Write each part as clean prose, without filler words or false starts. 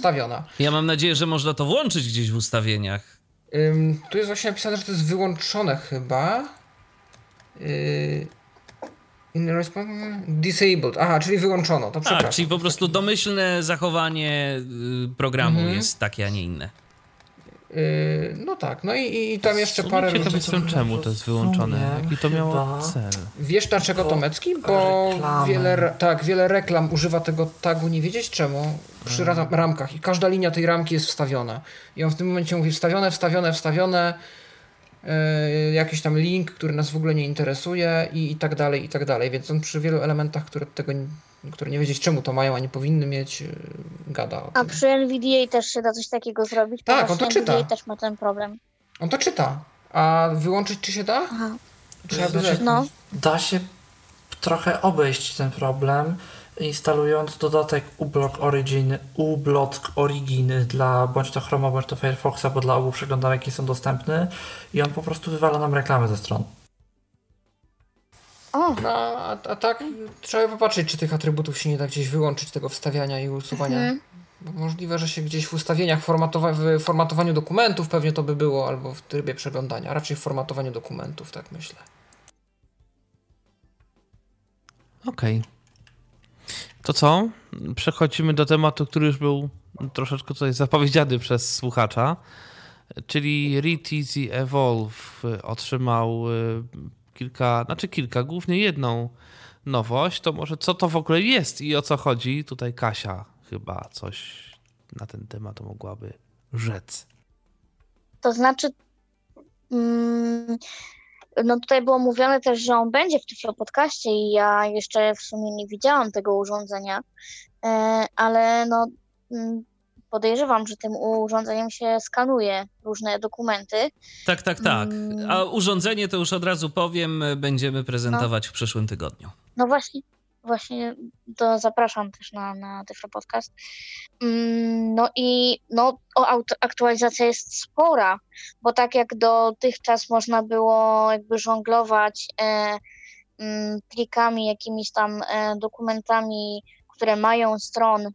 wstawiona. Ja mam nadzieję, że można to włączyć gdzieś w ustawieniach. Tu jest właśnie napisane, że to jest wyłączone chyba. In response disabled. Aha, czyli wyłączono. To przepraszam. Tak, czyli po prostu domyślne zachowanie programu jest takie, a nie inne. No tak, no i tam jeszcze parę... Ciekaw jestem, czemu to jest wyłączone. Jaki to miało cel? Wiesz dlaczego, Tomecki? Bo wiele reklam używa tego tagu, nie wiedzieć czemu, przy ramkach i każda linia tej ramki jest wstawiona. I on w tym momencie mówi wstawione, jakiś tam link, który nas w ogóle nie interesuje i tak dalej, więc on przy wielu elementach, które nie wiedzieć czemu to mają, a nie powinny mieć, gada o tym. A przy NVDA też się da coś takiego zrobić? Tak, on to czyta. NVDA też ma ten problem. On to czyta. A wyłączyć czy się da? Aha. Da się trochę obejść ten problem, instalując dodatek uBlock Origin dla bądź to Chroma, bądź to Firefoxa, bo dla obu przeglądarek, jakie są dostępne, i on po prostu wywala nam reklamy ze stron. No, a tak trzeba popatrzeć, czy tych atrybutów się nie da gdzieś wyłączyć, tego wstawiania i usuwania. Bo możliwe, że się gdzieś w ustawieniach, w formatowaniu dokumentów pewnie to by było, albo w trybie przeglądania, a raczej w formatowaniu dokumentów, tak myślę. Okej. To co? Przechodzimy do tematu, który już był troszeczkę tutaj zapowiedziany przez słuchacza, czyli ReTeasy Evolve otrzymał głównie jedną nowość. To może co to w ogóle jest i o co chodzi? Tutaj Kasia chyba coś na ten temat mogłaby rzec. To znaczy, no tutaj było mówione też, że on będzie w tym podcaście i ja jeszcze w sumie nie widziałam tego urządzenia, ale no podejrzewam, że tym urządzeniem się skanuje różne dokumenty. Tak. A urządzenie, to już od razu powiem, będziemy prezentować w przyszłym tygodniu. No właśnie to zapraszam też na Tyflo Podcast. No i aktualizacja jest spora, bo tak jak dotychczas można było jakby żonglować plikami, jakimiś tam dokumentami, które mają stron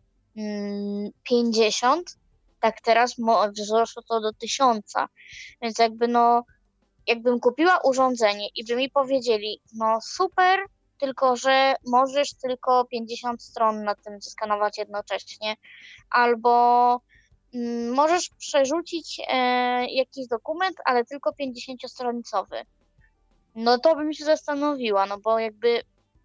50, tak teraz wzrosło to do 1000. Więc jakbym kupiła urządzenie i by mi powiedzieli, no super, tylko że możesz tylko 50 stron na tym zeskanować jednocześnie, albo możesz przerzucić jakiś dokument, ale tylko 50-stronicowy. No to bym się zastanowiła, no bo jakby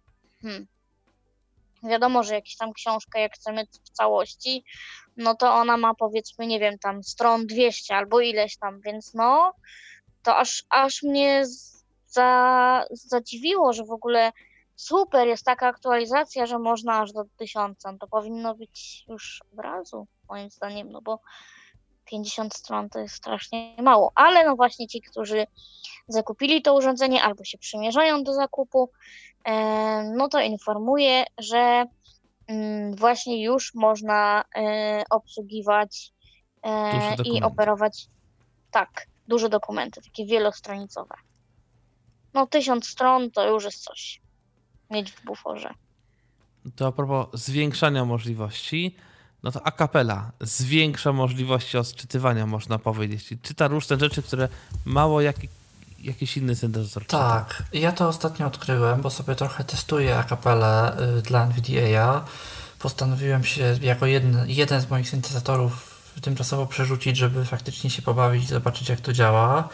wiadomo, że jakaś tam książka, jak chcemy w całości, no to ona ma powiedzmy, nie wiem, tam stron 200 albo ileś tam, więc no to aż mnie zadziwiło, że w ogóle super jest taka aktualizacja, że można aż do 1000. To powinno być już od razu, moim zdaniem, no bo 50 stron to jest strasznie mało. Ale no właśnie ci, którzy zakupili to urządzenie albo się przymierzają do zakupu, no to informuję, że właśnie już można obsługiwać i operować duże dokumenty, takie wielostronicowe. No 1000 stron to już jest coś mieć w buforze. To a propos zwiększania możliwości, no to Acapella zwiększa możliwości odczytywania, można powiedzieć. I czyta różne rzeczy, które mało jakiś inny syntezator czyta. Tak, ja to ostatnio odkryłem, bo sobie trochę testuję Acapellę dla NVDA. Postanowiłem się jako jeden z moich syntezatorów tymczasowo przerzucić, żeby faktycznie się pobawić i zobaczyć, jak to działa.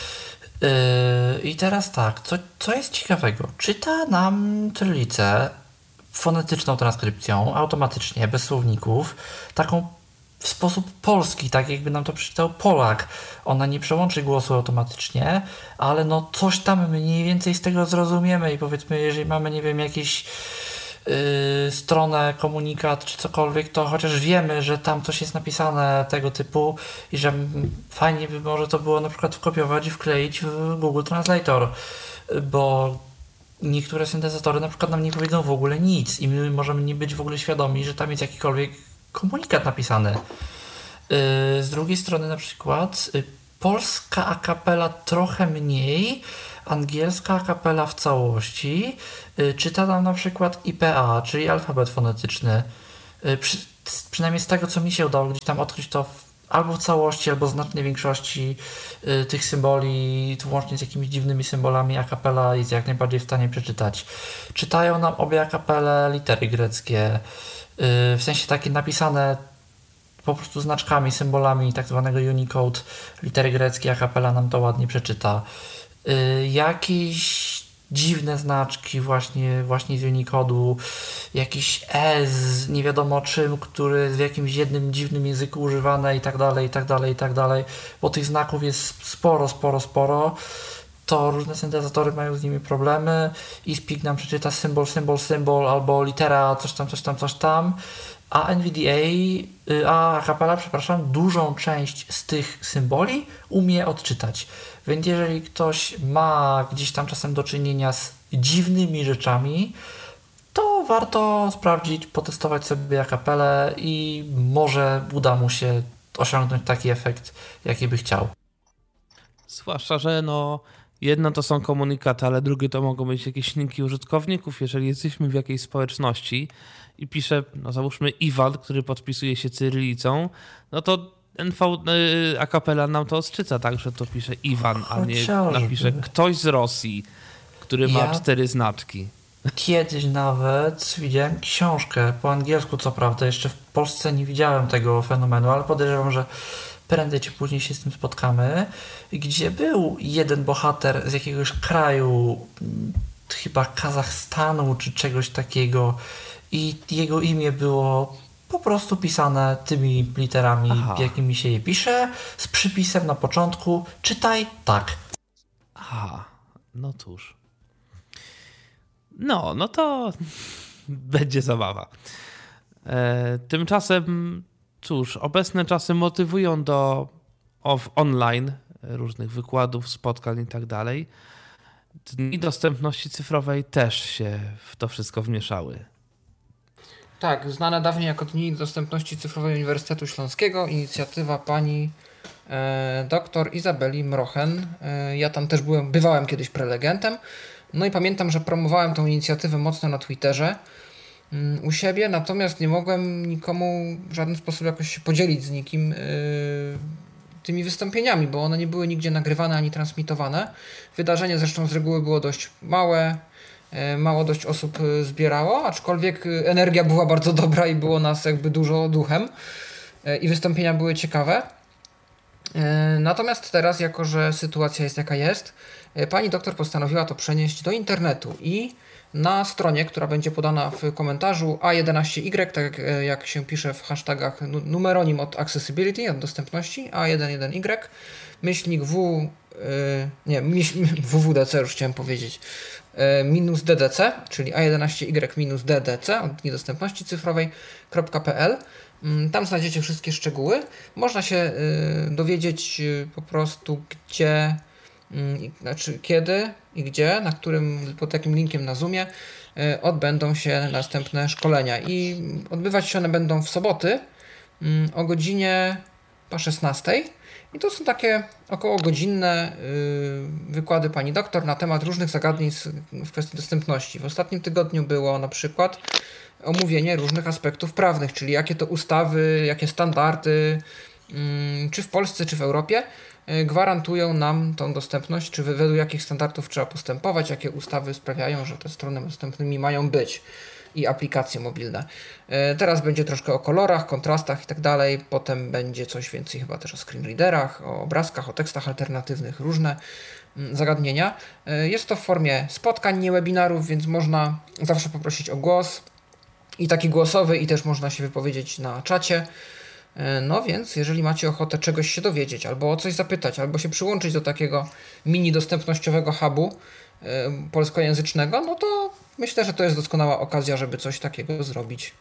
I teraz tak, co jest ciekawego? Czyta nam cyrylicę fonetyczną transkrypcją, automatycznie, bez słowników, taką w sposób polski, tak jakby nam to przeczytał Polak. Ona nie przełączy głosu automatycznie, ale no coś tam mniej więcej z tego zrozumiemy i powiedzmy, jeżeli mamy, nie wiem, jakiś stronę, komunikat czy cokolwiek, to chociaż wiemy, że tam coś jest napisane tego typu i że fajnie by może to było na przykład wkopiować i wkleić w Google Translator, bo niektóre syntezatory na przykład nam nie powiedzą w ogóle nic i my możemy nie być w ogóle świadomi, że tam jest jakikolwiek komunikat napisany. Z drugiej strony na przykład polska Acapella trochę mniej, angielska Acapella w całości czyta nam na przykład IPA, czyli alfabet fonetyczny. przynajmniej z tego, co mi się udało gdzieś tam odkryć, to albo w całości, albo w znacznej większości tych symboli, łącznie z jakimiś dziwnymi symbolami, a cappella jest jak najbardziej w stanie przeczytać. Czytają nam obie a cappelle litery greckie, w sensie takie napisane po prostu znaczkami, symbolami tak zwanego Unicode, litery greckie, a cappella nam to ładnie przeczyta. Jakieś dziwne znaczki właśnie z Unicode'u, jakiś z nie wiadomo czym, który w jakimś jednym dziwnym języku używane i tak dalej, bo tych znaków jest sporo, to różne syntezatory mają z nimi problemy i Speak nam przeczyta symbol albo litera coś tam, a a cappella, dużą część z tych symboli umie odczytać. Więc jeżeli ktoś ma gdzieś tam czasem do czynienia z dziwnymi rzeczami, to warto sprawdzić, potestować sobie a cappellę i może uda mu się osiągnąć taki efekt, jaki by chciał. Zwłaszcza, że jedno to są komunikaty, ale drugie to mogą być jakieś linki użytkowników. Jeżeli jesteśmy w jakiejś społeczności i pisze, załóżmy Iwan, który podpisuje się cyrylicą, no to a cappella nam to odczyta, tak, że to pisze Iwan, a nie napisze ktoś z Rosji, który ma 4 znaczki. Kiedyś nawet widziałem książkę po angielsku, co prawda, jeszcze w Polsce nie widziałem tego fenomenu, ale podejrzewam, że prędzej czy później się z tym spotkamy, gdzie był jeden bohater z jakiegoś kraju, chyba Kazachstanu czy czegoś takiego i jego imię było po prostu pisane tymi literami, jakimi się je pisze, z przypisem na początku czytaj tak. Aha, no cóż. No to będzie zabawa. Tymczasem, cóż, obecne czasy motywują do online różnych wykładów, spotkań i tak dalej. Dni dostępności cyfrowej też się w to wszystko wmieszały. Tak, znane dawniej jako Dni Dostępności Cyfrowej Uniwersytetu Śląskiego, inicjatywa pani dr Izabeli Mrochen. Ja tam też bywałem kiedyś prelegentem. No i pamiętam, że promowałem tą inicjatywę mocno na Twitterze u siebie, natomiast nie mogłem nikomu w żaden sposób jakoś się podzielić z nikim tymi wystąpieniami, bo one nie były nigdzie nagrywane ani transmitowane. Wydarzenie zresztą z reguły było dość małe, mało dość osób zbierało, aczkolwiek energia była bardzo dobra i było nas jakby dużo duchem i wystąpienia były ciekawe. Natomiast teraz, jako że sytuacja jest jaka jest, pani doktor postanowiła to przenieść do internetu i na stronie, która będzie podana w komentarzu A11Y, tak jak się pisze w hashtagach numeronim od accessibility, od dostępności, A11Y, myślnik wwdc już chciałem powiedzieć, minus DDC, czyli A11Y minus DDC od Dni Dostępności Cyfrowej.pl. Tam znajdziecie wszystkie szczegóły. Można się dowiedzieć po prostu kiedy i gdzie, pod jakim linkiem na Zoomie odbędą się następne szkolenia. I odbywać się one będą w soboty o godzinie 16. I to są takie około godzinne wykłady pani doktor na temat różnych zagadnień w kwestii dostępności. W ostatnim tygodniu było na przykład omówienie różnych aspektów prawnych, czyli jakie to ustawy, jakie standardy, czy w Polsce, czy w Europie, gwarantują nam tą dostępność, czy według jakich standardów trzeba postępować, jakie ustawy sprawiają, że te strony dostępnymi mają być i aplikacje mobilne. Teraz będzie troszkę o kolorach, kontrastach i tak dalej, potem będzie coś więcej chyba też o screenreaderach, o obrazkach, o tekstach alternatywnych, różne zagadnienia. Jest to w formie spotkań, nie webinarów, więc można zawsze poprosić o głos i taki głosowy, i też można się wypowiedzieć na czacie. No więc jeżeli macie ochotę czegoś się dowiedzieć, albo o coś zapytać, albo się przyłączyć do takiego mini dostępnościowego hubu polskojęzycznego, no to myślę, że to jest doskonała okazja, żeby coś takiego zrobić.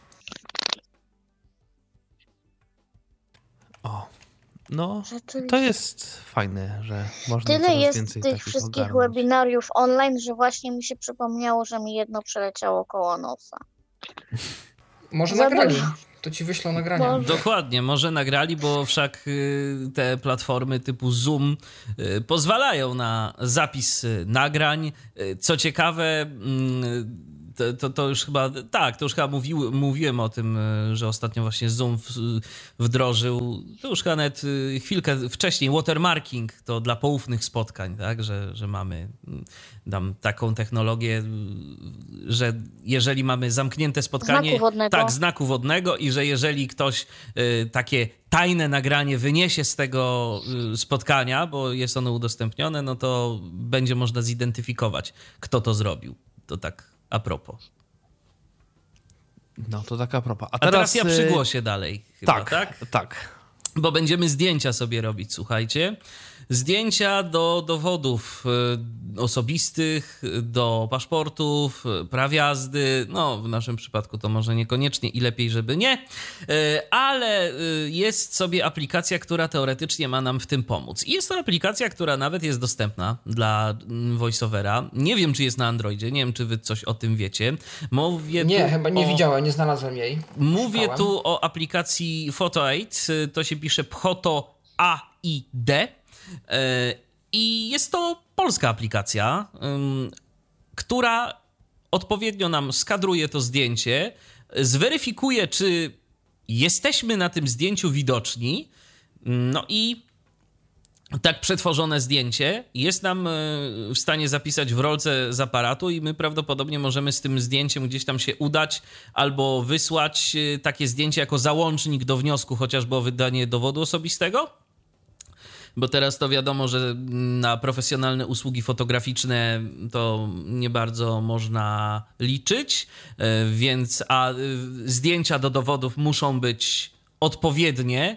No, to jest fajne, że można Tyle coraz jest więcej tych takich wszystkich ogarnąć. webinariów online, że właśnie mi się przypomniało, że mi jedno przeleciało koło nosa. Może Za nagrali. dużo. To ci wyślą nagrania. Dokładnie, może nagrali, bo wszak te platformy typu Zoom pozwalają na zapis nagrań. Co ciekawe, to już chyba, tak, to już chyba mówiłem o tym, że ostatnio właśnie Zoom wdrożył, to już chyba nawet chwilkę wcześniej, watermarking to dla poufnych spotkań, tak, że mamy tam taką technologię, że jeżeli mamy zamknięte spotkanie, Znaku wodnego. tak, znaku wodnego i że jeżeli ktoś takie tajne nagranie wyniesie z tego spotkania, bo jest ono udostępnione, no to będzie można zidentyfikować, kto to zrobił. To tak a propos. No to tak a propos. A teraz ja przygłoszę dalej. Chyba, tak. Bo będziemy zdjęcia sobie robić, słuchajcie. Zdjęcia do dowodów osobistych, do paszportów, praw jazdy. No, w naszym przypadku to może niekoniecznie i lepiej, żeby nie. Ale jest sobie aplikacja, która teoretycznie ma nam w tym pomóc. I jest to aplikacja, która nawet jest dostępna dla VoiceOvera. Nie wiem, czy jest na Androidzie. Nie wiem, czy wy coś o tym wiecie. Chyba nie widziałem, nie znalazłem jej. Mówię tu o aplikacji Photo8. To się pisze Photo AID. I jest to polska aplikacja, która odpowiednio nam skadruje to zdjęcie, zweryfikuje, czy jesteśmy na tym zdjęciu widoczni, no i tak przetworzone zdjęcie jest nam w stanie zapisać w rolce z aparatu i my prawdopodobnie możemy z tym zdjęciem gdzieś tam się udać albo wysłać takie zdjęcie jako załącznik do wniosku chociażby o wydanie dowodu osobistego. Bo teraz to wiadomo, że na profesjonalne usługi fotograficzne to nie bardzo można liczyć, więc zdjęcia do dowodów muszą być odpowiednie,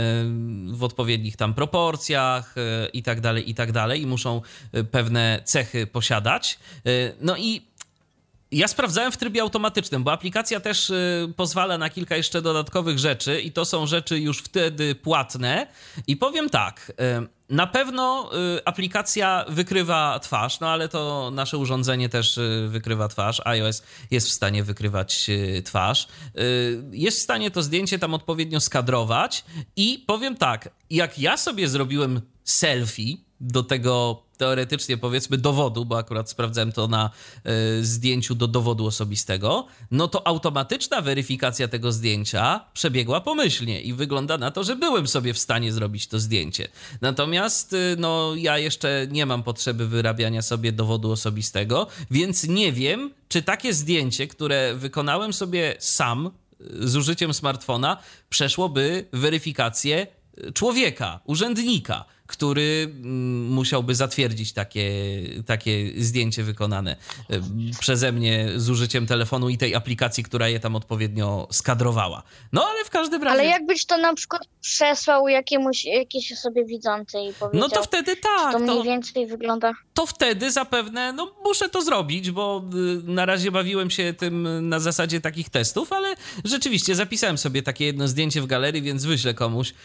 w odpowiednich tam proporcjach i tak dalej i muszą pewne cechy posiadać. No i ja sprawdzałem w trybie automatycznym, bo aplikacja też pozwala na kilka jeszcze dodatkowych rzeczy i to są rzeczy już wtedy płatne. I powiem tak, na pewno aplikacja wykrywa twarz, no ale to nasze urządzenie też wykrywa twarz. iOS jest w stanie wykrywać twarz. Jest w stanie to zdjęcie tam odpowiednio skadrować i powiem tak, jak ja sobie zrobiłem selfie do tego teoretycznie powiedzmy dowodu, bo akurat sprawdzałem to na zdjęciu do dowodu osobistego, no to automatyczna weryfikacja tego zdjęcia przebiegła pomyślnie i wygląda na to, że byłem sobie w stanie zrobić to zdjęcie. Natomiast no ja jeszcze nie mam potrzeby wyrabiania sobie dowodu osobistego, więc nie wiem, czy takie zdjęcie, które wykonałem sobie sam z użyciem smartfona, przeszłoby weryfikację człowieka, urzędnika, który musiałby zatwierdzić takie zdjęcie wykonane przeze mnie z użyciem telefonu i tej aplikacji, która je tam odpowiednio skadrowała. No ale w każdym razie... Ale jakbyś to na przykład przesłał jakiejś osobie widzącej i powiedział, no to wtedy tak. to mniej więcej wygląda... To wtedy zapewne, no muszę to zrobić, bo na razie bawiłem się tym na zasadzie takich testów, ale rzeczywiście zapisałem sobie takie jedno zdjęcie w galerii, więc wyślę komuś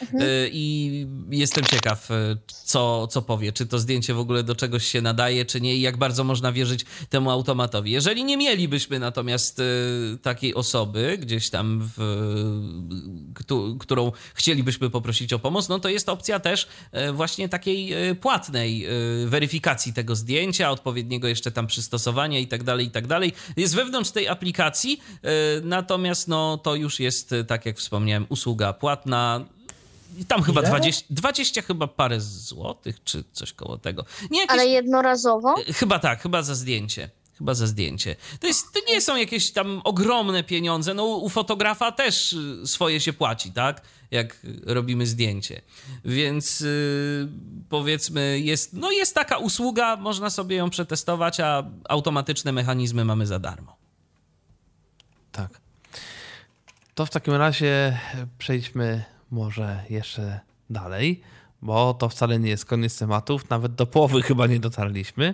i jestem ciekaw, co powie, czy to zdjęcie w ogóle do czegoś się nadaje, czy nie i jak bardzo można wierzyć temu automatowi. Jeżeli nie mielibyśmy natomiast takiej osoby gdzieś tam, którą chcielibyśmy poprosić o pomoc, no to jest opcja też właśnie takiej płatnej weryfikacji tego zdjęcia, odpowiedniego jeszcze tam przystosowania i tak dalej. Jest wewnątrz tej aplikacji, natomiast no to już jest, tak jak wspomniałem, usługa płatna. I tam chyba 20 chyba parę złotych, czy coś koło tego. Nie jakieś... Ale jednorazowo? Chyba tak, chyba za zdjęcie. To nie są jakieś tam ogromne pieniądze. No u fotografa też swoje się płaci, tak? Jak robimy zdjęcie. Więc powiedzmy jest taka usługa, można sobie ją przetestować, a automatyczne mechanizmy mamy za darmo. Tak. To w takim razie przejdźmy może jeszcze dalej, bo to wcale nie jest koniec tematów, nawet do połowy chyba nie dotarliśmy.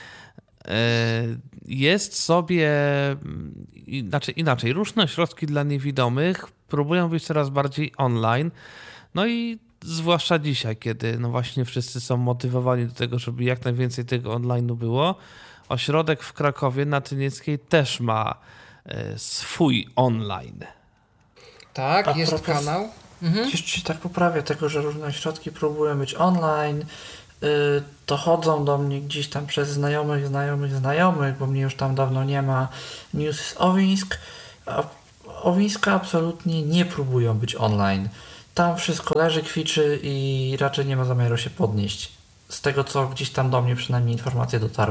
Jest sobie, inaczej, różne ośrodki dla niewidomych próbują być coraz bardziej online, no i zwłaszcza dzisiaj, kiedy no właśnie wszyscy są motywowani do tego, żeby jak najwięcej tego online'u było. Ośrodek w Krakowie na Tynieckiej też ma swój online. Tak, jest kanał. Jeszcze tak poprawię tego, że różne ośrodki próbują być online, dochodzą do mnie gdzieś tam przez znajomych, bo mnie już tam dawno nie ma, news z Owińsk. A Owińska absolutnie nie próbują być online. Tam wszystko leży, kwiczy i raczej nie ma zamiaru się podnieść. Z tego, co gdzieś tam do mnie przynajmniej informacje dotarły.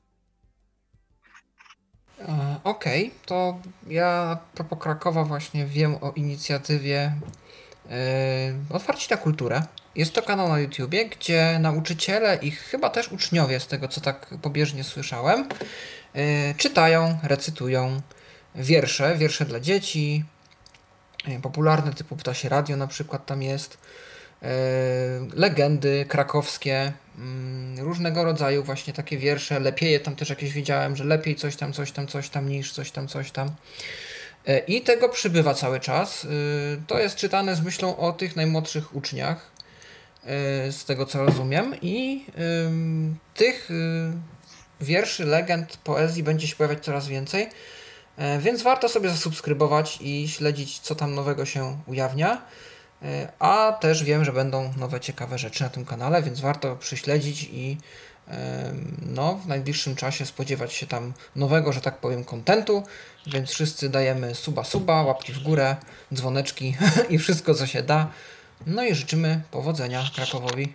Okej, to ja a propos Krakowa właśnie wiem o inicjatywie Otwarci na kulturę. Jest to kanał na YouTubie, gdzie nauczyciele i chyba też uczniowie, z tego co tak pobieżnie słyszałem, czytają, recytują wiersze dla dzieci, popularne typu Ptasie Radio na przykład tam jest, legendy krakowskie, różnego rodzaju właśnie takie wiersze, lepieje tam też jakieś widziałem, że lepiej coś tam niż coś tam. I tego przybywa cały czas. To jest czytane z myślą o tych najmłodszych uczniach, z tego co rozumiem, i tych wierszy, legend, poezji będzie się pojawiać coraz więcej, więc warto sobie zasubskrybować i śledzić, co tam nowego się ujawnia. A też wiem, że będą nowe ciekawe rzeczy na tym kanale, więc warto przyśledzić i no, w najbliższym czasie spodziewać się tam nowego, że tak powiem, kontentu, więc wszyscy dajemy suba, łapki w górę, dzwoneczki i wszystko, co się da. No i życzymy powodzenia Krakowowi.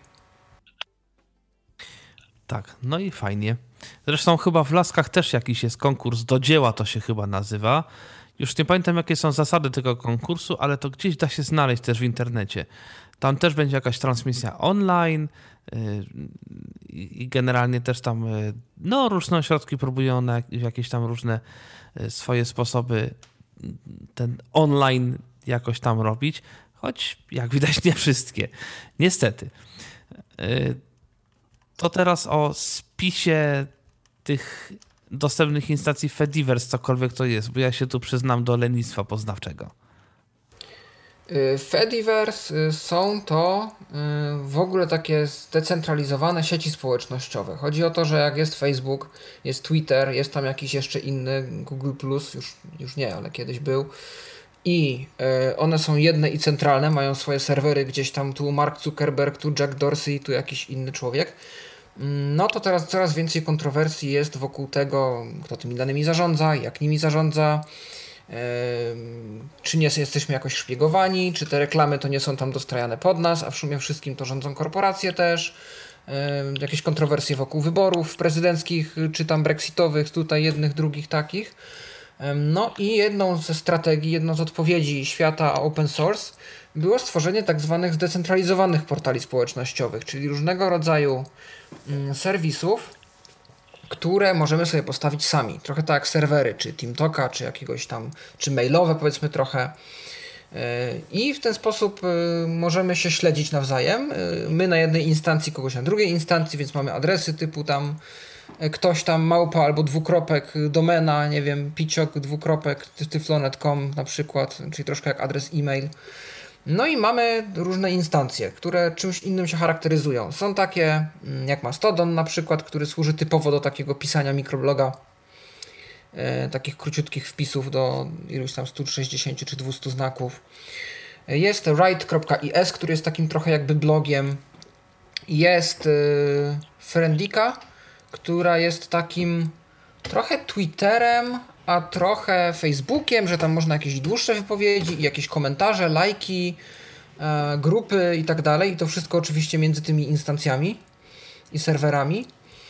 Tak, no i fajnie. Zresztą chyba w Laskach też jakiś jest konkurs do dzieła, to się chyba nazywa. Już nie pamiętam, jakie są zasady tego konkursu, ale to gdzieś da się znaleźć też w internecie. Tam też będzie jakaś transmisja online i generalnie też tam no, różne ośrodki próbują na jakieś tam różne swoje sposoby ten online jakoś tam robić, choć jak widać nie wszystkie. Niestety. To teraz o spisie tych dostępnych instancji Fediverse, cokolwiek to jest, bo ja się tu przyznam do lenistwa poznawczego. Fediverse są to w ogóle takie zdecentralizowane sieci społecznościowe. Chodzi o to, że jak jest Facebook, jest Twitter, jest tam jakiś jeszcze inny, Google+, już nie, ale kiedyś był. I one są jedne i centralne, mają swoje serwery gdzieś tam, tu Mark Zuckerberg, tu Jack Dorsey, tu jakiś inny człowiek. No to teraz coraz więcej kontrowersji jest wokół tego, kto tymi danymi zarządza, jak nimi zarządza, czy nie jesteśmy jakoś szpiegowani, czy te reklamy to nie są tam dostrajane pod nas, a w sumie wszystkim to rządzą korporacje też. Jakieś kontrowersje wokół wyborów prezydenckich, czy tam brexitowych, tutaj jednych, drugich takich. No i jedną ze strategii, jedną z odpowiedzi świata open source było stworzenie tak zwanych zdecentralizowanych portali społecznościowych, czyli różnego rodzaju serwisów, które możemy sobie postawić sami. Trochę tak jak serwery, czy TeamTalka, czy jakiegoś tam, czy mailowe powiedzmy trochę. I w ten sposób możemy się śledzić nawzajem. My na jednej instancji, kogoś na drugiej instancji, więc mamy adresy typu tam ktoś tam małpa albo dwukropek domena, nie wiem, piciok dwukropek tyflonet.com na przykład, czyli troszkę jak adres e-mail. No i mamy różne instancje, które czymś innym się charakteryzują. Są takie jak Mastodon na przykład, który służy typowo do takiego pisania mikrobloga, takich króciutkich wpisów do iluś tam 160 czy 200 znaków. Jest write.is, który jest takim trochę jakby blogiem. Jest Friendika, która jest takim trochę Twitterem, a trochę Facebookiem, że tam można jakieś dłuższe wypowiedzi i jakieś komentarze, lajki, grupy i tak dalej. I to wszystko oczywiście między tymi instancjami i serwerami.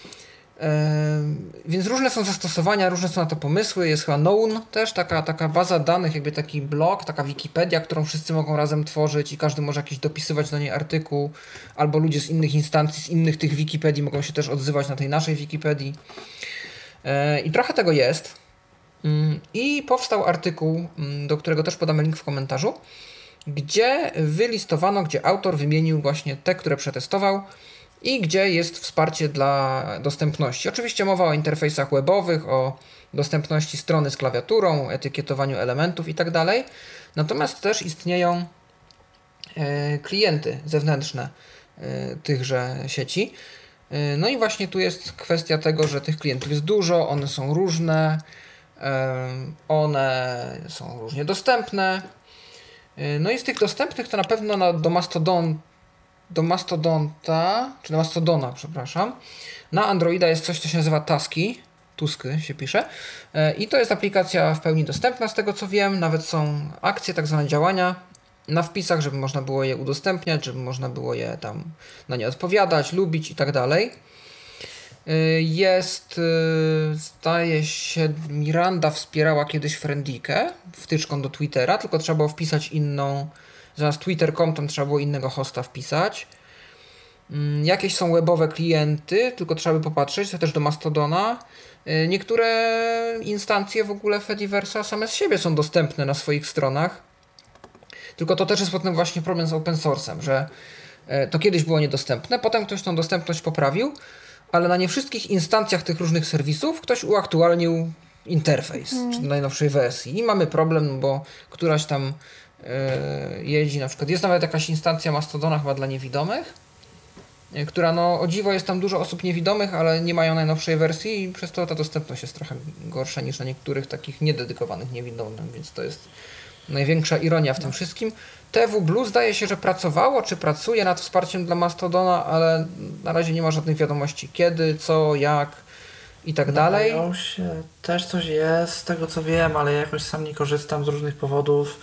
Więc różne są zastosowania, różne są na to pomysły. Jest chyba Known też, taka baza danych, jakby taki blog, taka Wikipedia, którą wszyscy mogą razem tworzyć i każdy może jakiś dopisywać do niej artykuł, albo ludzie z innych instancji, z innych tych Wikipedii mogą się też odzywać na tej naszej Wikipedii. I trochę tego jest. I powstał artykuł, do którego też podamy link w komentarzu, gdzie wylistowano, gdzie autor wymienił właśnie te, które przetestował i gdzie jest wsparcie dla dostępności. Oczywiście mowa o interfejsach webowych, o dostępności strony z klawiaturą, etykietowaniu elementów i tak dalej. Natomiast też istnieją klienty zewnętrzne tychże sieci. No i właśnie tu jest kwestia tego, że tych klientów jest dużo, one są różne, one są różnie dostępne. No i z tych dostępnych to na pewno do Mastodon do Mastodonta, czy do Mastodona, przepraszam. Na Androida jest coś, co się nazywa Tusky się pisze. I to jest aplikacja w pełni dostępna z tego co wiem. Nawet są akcje, tak zwane działania na wpisach, żeby można było je udostępniać, żeby można było je tam na nie odpowiadać, lubić i tak dalej. Jest, zdaje się, Miranda wspierała kiedyś Friendikę wtyczką do Twittera, tylko trzeba było wpisać inną, zamiast twitter.com tam trzeba było innego hosta wpisać. Jakieś są webowe klienty, tylko trzeba by popatrzeć, to też do Mastodona. Niektóre instancje w ogóle Fediversa same z siebie są dostępne na swoich stronach. Tylko to też jest potem właśnie problem z open source'em, że to kiedyś było niedostępne, potem ktoś tą dostępność poprawił, ale na nie wszystkich instancjach tych różnych serwisów ktoś uaktualnił interfejs, czy do najnowszej wersji. I mamy problem, bo któraś tam jeździ, na przykład jest nawet jakaś instancja Mastodona chyba dla niewidomych, która no o dziwo jest tam dużo osób niewidomych, ale nie mają najnowszej wersji i przez to ta dostępność jest trochę gorsza niż na niektórych takich niededykowanych niewidomym, więc to jest największa ironia w tym wszystkim. TW Blue zdaje się, że pracowało, czy pracuje nad wsparciem dla Mastodona, ale na razie nie ma żadnych wiadomości kiedy, co, jak i tak dalej. Też coś jest, z tego co wiem, ale jakoś sam nie korzystam z różnych powodów.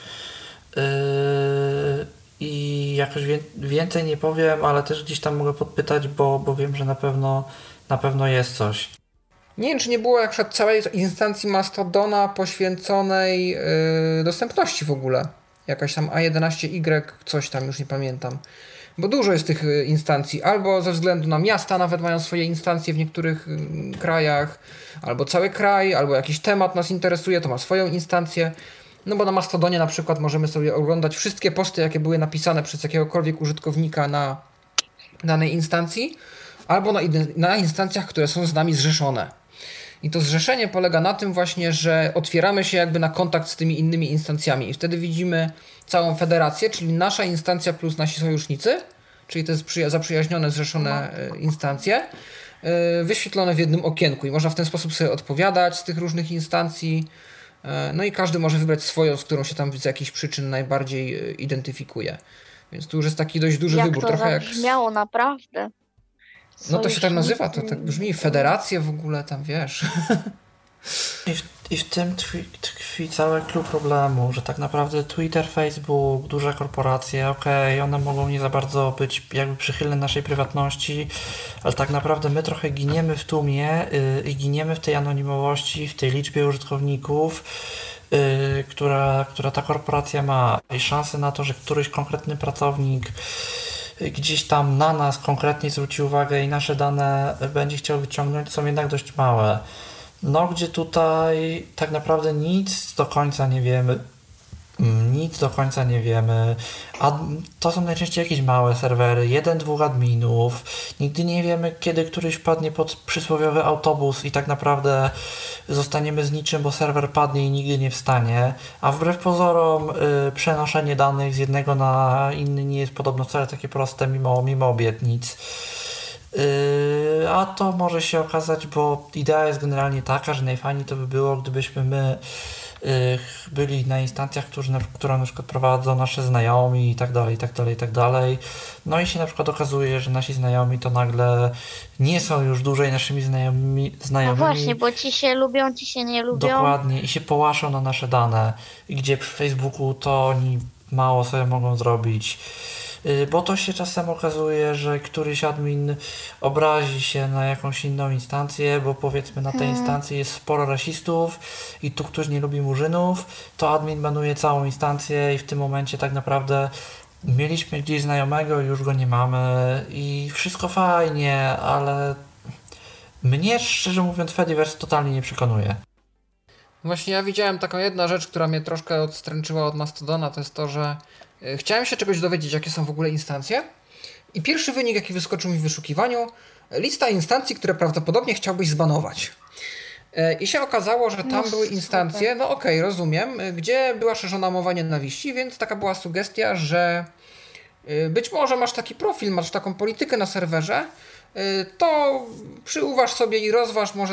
I jakoś więcej nie powiem, ale też gdzieś tam mogę podpytać, bo wiem, że na pewno jest coś. Nie wiem, czy nie było jak całej instancji Mastodona poświęconej dostępności w ogóle. Jakaś tam A11Y, coś tam, już nie pamiętam. Bo dużo jest tych instancji, albo ze względu na miasta nawet mają swoje instancje w niektórych krajach, albo cały kraj, albo jakiś temat nas interesuje, to ma swoją instancję. No bo na Mastodonie na przykład możemy sobie oglądać wszystkie posty, jakie były napisane przez jakiegokolwiek użytkownika na danej instancji, albo na instancjach, które są z nami zrzeszone. I to zrzeszenie polega na tym właśnie, że otwieramy się jakby na kontakt z tymi innymi instancjami i wtedy widzimy całą federację, czyli nasza instancja plus nasi sojusznicy, czyli te zaprzyjaźnione, zrzeszone instancje, wyświetlone w jednym okienku i można w ten sposób sobie odpowiadać z tych różnych instancji. No i każdy może wybrać swoją, z którą się tam z jakichś przyczyn najbardziej identyfikuje. Więc tu już jest taki dość duży wybór. Trochę jak to zabrzmiało naprawdę. No to się tak nazywa, to tak brzmi, federacje w ogóle tam, wiesz. I w tym tkwi cały klucz problemu, że tak naprawdę Twitter, Facebook, duże korporacje, one mogą nie za bardzo być jakby przychylne naszej prywatności, ale tak naprawdę my trochę giniemy w tłumie i giniemy w tej anonimowości, w tej liczbie użytkowników, która ta korporacja ma i szanse na to, że któryś konkretny pracownik gdzieś tam na nas konkretnie zwróci uwagę i nasze dane będzie chciał wyciągnąć, są jednak dość małe. No, gdzie tutaj tak naprawdę nic do końca nie wiemy. A to są najczęściej jakieś małe serwery, 1-2 adminów. Nigdy nie wiemy, kiedy któryś wpadnie pod przysłowiowy autobus i tak naprawdę zostaniemy z niczym, bo serwer padnie i nigdy nie wstanie. A wbrew pozorom przenoszenie danych z jednego na inny nie jest podobno wcale takie proste mimo obietnic. A to może się okazać, bo idea jest generalnie taka, że najfajniej to by było, gdybyśmy my byli na instancjach, które na przykład prowadzą nasze znajomi i tak dalej. No i się na przykład okazuje, że nasi znajomi to nagle nie są już dłużej naszymi znajomymi. No właśnie, bo ci się lubią, ci się nie lubią. Dokładnie, i się połaszą na nasze dane, gdzie przy Facebooku to oni mało sobie mogą zrobić. Bo to się czasem okazuje, że któryś admin obrazi się na jakąś inną instancję, bo powiedzmy na tej instancji jest sporo rasistów i tu ktoś nie lubi murzynów, to admin banuje całą instancję i w tym momencie tak naprawdę mieliśmy gdzieś znajomego, już go nie mamy i wszystko fajnie, ale mnie szczerze mówiąc Fediverse totalnie nie przekonuje. Właśnie ja widziałem taką jedna rzecz, która mnie troszkę odstręczyła od Mastodona, to jest to, że chciałem się czegoś dowiedzieć, jakie są w ogóle instancje i pierwszy wynik, jaki wyskoczył mi w wyszukiwaniu, lista instancji, które prawdopodobnie chciałbyś zbanować. I się okazało, że tam były instancje, rozumiem, gdzie była szerzona mowa nienawiści, więc taka była sugestia, że być może masz taki profil, masz taką politykę na serwerze, to przyuważ sobie i rozważ, może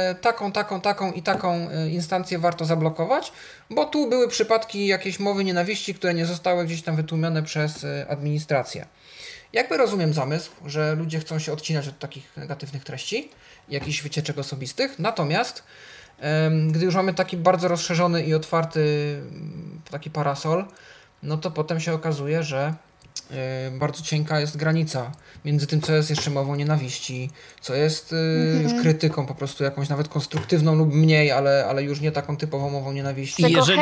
taką i taką instancję warto zablokować, bo tu były przypadki jakiejś mowy nienawiści, które nie zostały gdzieś tam wytłumione przez administrację. Jakby rozumiem zamysł, że ludzie chcą się odcinać od takich negatywnych treści, jakichś wycieczek osobistych, natomiast gdy już mamy taki bardzo rozszerzony i otwarty taki parasol, no to potem się okazuje, że bardzo cienka jest granica między tym, co jest jeszcze mową nienawiści, co jest już krytyką po prostu jakąś nawet konstruktywną lub mniej, ale już nie taką typową mową nienawiści.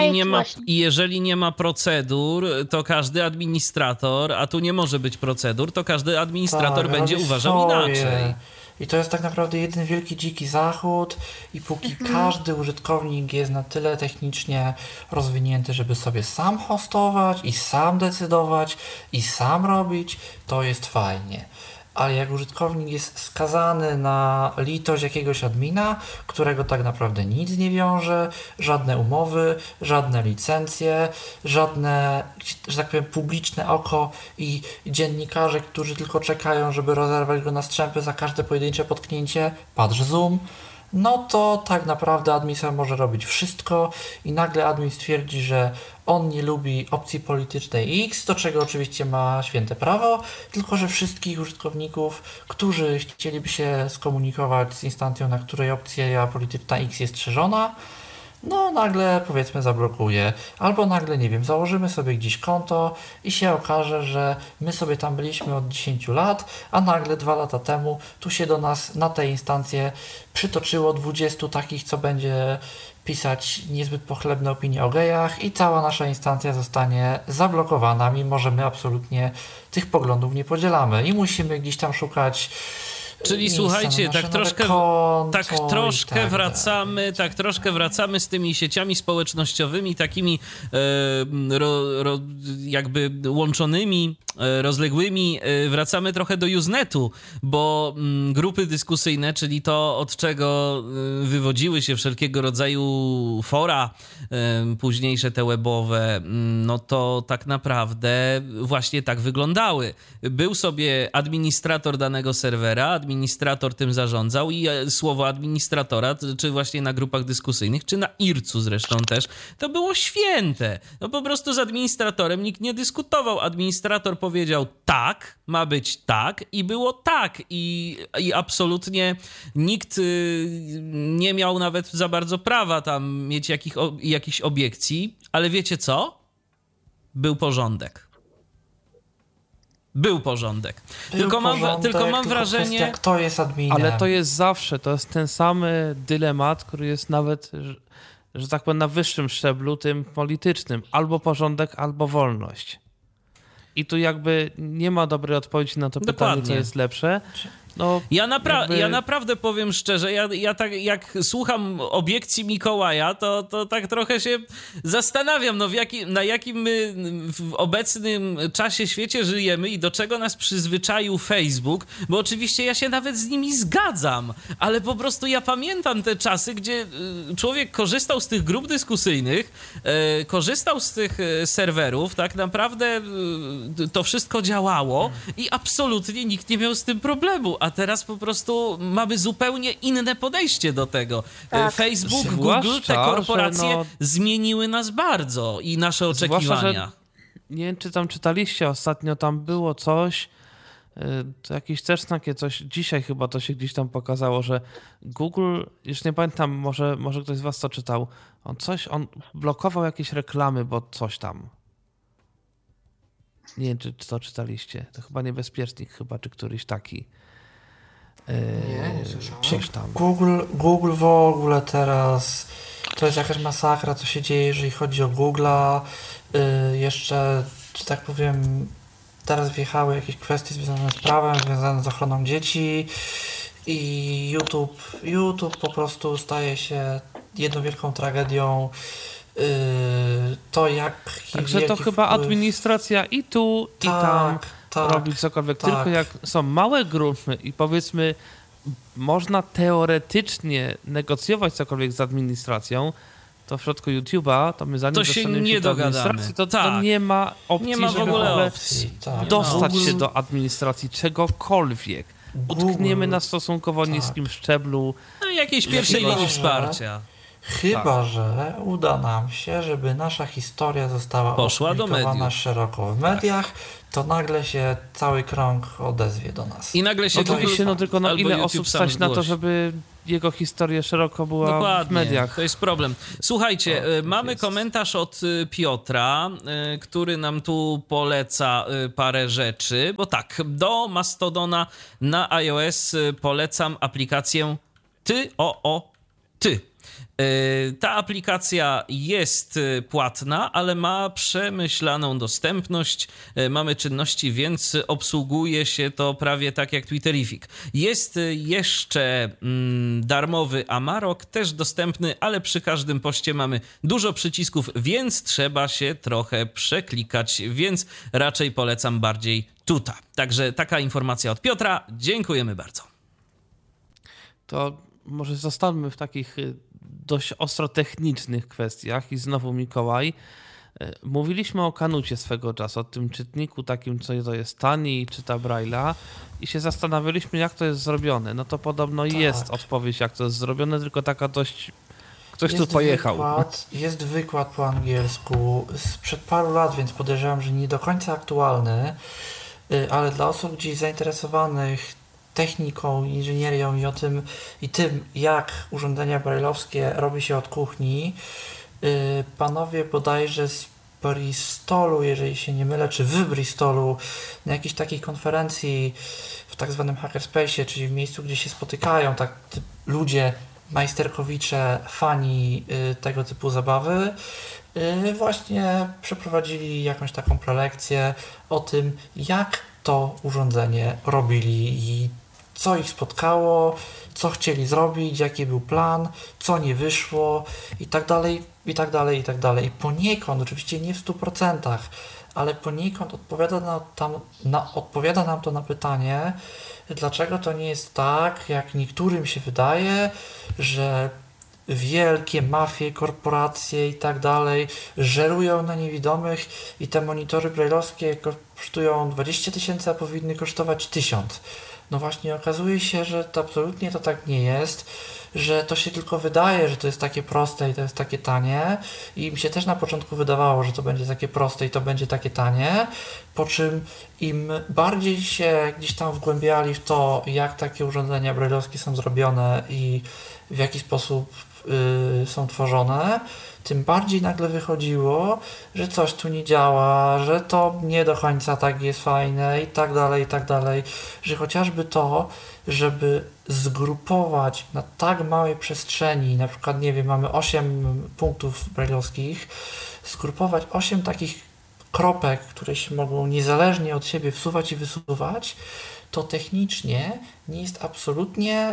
I jeżeli nie ma procedur, to każdy administrator, a tu nie może być procedur, to każdy administrator będzie uważał inaczej. I to jest tak naprawdę jeden wielki dziki zachód i póki każdy użytkownik jest na tyle technicznie rozwinięty, żeby sobie sam hostować i sam decydować i sam robić, to jest fajnie. Ale jak użytkownik jest skazany na litość jakiegoś admina, którego tak naprawdę nic nie wiąże, żadne umowy, żadne licencje, żadne, że tak powiem, publiczne oko i dziennikarze, którzy tylko czekają, żeby rozerwać go na strzępy za każde pojedyncze potknięcie, patrz zoom, no to tak naprawdę admin sam może robić wszystko i nagle admin stwierdzi, że on nie lubi opcji politycznej X, do czego oczywiście ma święte prawo, tylko że wszystkich użytkowników, którzy chcieliby się skomunikować z instancją, na której opcja polityczna X jest szerzona, no nagle powiedzmy zablokuje, albo nagle, nie wiem, założymy sobie gdzieś konto i się okaże, że my sobie tam byliśmy od 10 lat, a nagle 2 lata temu tu się do nas na tej instancję przytoczyło 20 takich, co będzie pisać niezbyt pochlebne opinie o gejach i cała nasza instancja zostanie zablokowana, mimo że my absolutnie tych poglądów nie podzielamy i musimy gdzieś tam szukać. Czyli słuchajcie, tak troszkę wracamy z tymi sieciami społecznościowymi, takimi jakby łączonymi, rozległymi, wracamy trochę do Usenetu, bo grupy dyskusyjne, czyli to, od czego wywodziły się wszelkiego rodzaju fora, późniejsze te webowe, no to tak naprawdę właśnie tak wyglądały. Był sobie administrator danego serwera, administrator tym zarządzał i słowo administratora, czy właśnie na grupach dyskusyjnych, czy na IRC-u zresztą też, to było święte. No po prostu z administratorem nikt nie dyskutował. Administrator powiedział tak, ma być tak i było tak. I absolutnie nikt nie miał nawet za bardzo prawa tam mieć jakichś obiekcji, ale wiecie co? Był porządek. Tylko mam wrażenie... Kwestia, kto jest adminem. Ale to jest zawsze, to jest ten sam dylemat, który jest nawet, że tak powiem, na wyższym szczeblu, tym politycznym. Albo porządek, albo wolność. I tu jakby nie ma dobrej odpowiedzi na to pytanie, co jest lepsze. No, ja naprawdę powiem szczerze, ja tak jak słucham obiekcji Mikołaja, to tak trochę się zastanawiam, no na jakim my w obecnym czasie, świecie żyjemy i do czego nas przyzwyczaił Facebook, bo oczywiście ja się nawet z nimi zgadzam, ale po prostu ja pamiętam te czasy, gdzie człowiek korzystał z tych grup dyskusyjnych, korzystał z tych serwerów, tak naprawdę to wszystko działało i absolutnie nikt nie miał z tym problemu. A teraz po prostu mamy zupełnie inne podejście do tego. Tak. Facebook, Google, te korporacje zmieniły nas bardzo i nasze oczekiwania. Nie wiem, czy tam czytaliście ostatnio, tam było coś, to jakieś też takie coś, dzisiaj chyba to się gdzieś tam pokazało, że Google, już nie pamiętam, może ktoś z was to czytał, on blokował jakieś reklamy, bo coś tam. Nie wiem, czy to czytaliście. To chyba Niebezpiecznik czy któryś taki. Nie słyszałem. Google w ogóle teraz to jest jakaś masakra, co się dzieje, jeżeli chodzi o Google'a. Jeszcze, że tak powiem, teraz wjechały jakieś kwestie związane z prawem, związane z ochroną dzieci i YouTube po prostu staje się jedną wielką tragedią. To jak... Także to chyba administracja i tu, i tam robić cokolwiek. Tak. Tylko jak są małe grupy i powiedzmy można teoretycznie negocjować cokolwiek z administracją, to w środku YouTube'a, to my zanim To się dostaniemy nie do dogadamy. administracji, to Tak. nie ma opcji, Nie ma w żeby ogóle opcji. Tak. dostać No. się do administracji czegokolwiek. Utkniemy na stosunkowo niskim szczeblu. No, jakiejś pierwszej Chyba, linii że- wsparcia. Chyba, że uda nam się, żeby nasza historia została Poszła do opublikowana mediów. szeroko w mediach, to nagle się cały krąg odezwie do nas. I nagle się No to Google- się, tylko albo ile YouTube osób sam stać na to, zgłosi. żeby jego historia szeroko była Dokładnie, w mediach. to jest problem. Słuchajcie, tak mamy jest. komentarz od Piotra, który nam tu poleca parę rzeczy, bo tak, do Mastodona na iOS polecam aplikację Ty. Ta aplikacja jest płatna, ale ma przemyślaną dostępność, mamy czynności, więc obsługuje się to prawie tak jak Twitterific. Jest jeszcze darmowy Amarok, też dostępny, ale przy każdym poście mamy dużo przycisków, więc trzeba się trochę przeklikać, więc raczej polecam bardziej Tuta. Także taka informacja od Piotra. Dziękujemy bardzo. To może zostańmy w takich dość ostro technicznych kwestiach i znowu Mikołaj. Mówiliśmy o Kanucie swego czasu, o tym czytniku takim, co to jest tani i czyta Braille'a i się zastanawialiśmy, jak to jest zrobione. No to podobno Tak. jest odpowiedź, jak to jest zrobione, tylko taka dość... Ktoś tu Jest pojechał. Jest wykład po angielsku sprzed paru lat, więc podejrzewam, że nie do końca aktualny, ale dla osób gdzieś zainteresowanych techniką, inżynierią i tym, jak urządzenia braille'owskie robi się od kuchni, panowie bodajże z Bristolu, jeżeli się nie mylę, czy w Bristolu, na jakiejś takiej konferencji w tak zwanym hackerspace'ie, czyli w miejscu, gdzie się spotykają ludzie, majsterkowicze, fani tego typu zabawy, właśnie przeprowadzili jakąś taką prelekcję o tym, jak to urządzenie robili i co ich spotkało, co chcieli zrobić, jaki był plan, co nie wyszło i tak dalej, i tak dalej, i tak dalej. I poniekąd, oczywiście nie w 100%, ale poniekąd odpowiada nam to na pytanie, dlaczego to nie jest tak, jak niektórym się wydaje, że wielkie mafie, korporacje i tak dalej żerują na niewidomych i te monitory braille'owskie kosztują 20 000, a powinny kosztować 1000. No właśnie okazuje się, że to absolutnie to tak nie jest, że to się tylko wydaje, że to jest takie proste i to jest takie tanie i mi się też na początku wydawało, że to będzie takie proste i to będzie takie tanie, po czym im bardziej się gdzieś tam wgłębiali w to, jak takie urządzenia braille'owskie są zrobione i w jaki sposób są tworzone, tym bardziej nagle wychodziło, że coś tu nie działa, że to nie do końca tak jest fajne i tak dalej, że chociażby to, żeby zgrupować na tak małej przestrzeni, na przykład, nie wiem, mamy 8 punktów braille'owskich, zgrupować 8 takich kropek, które się mogą niezależnie od siebie wsuwać i wysuwać, to technicznie nie jest absolutnie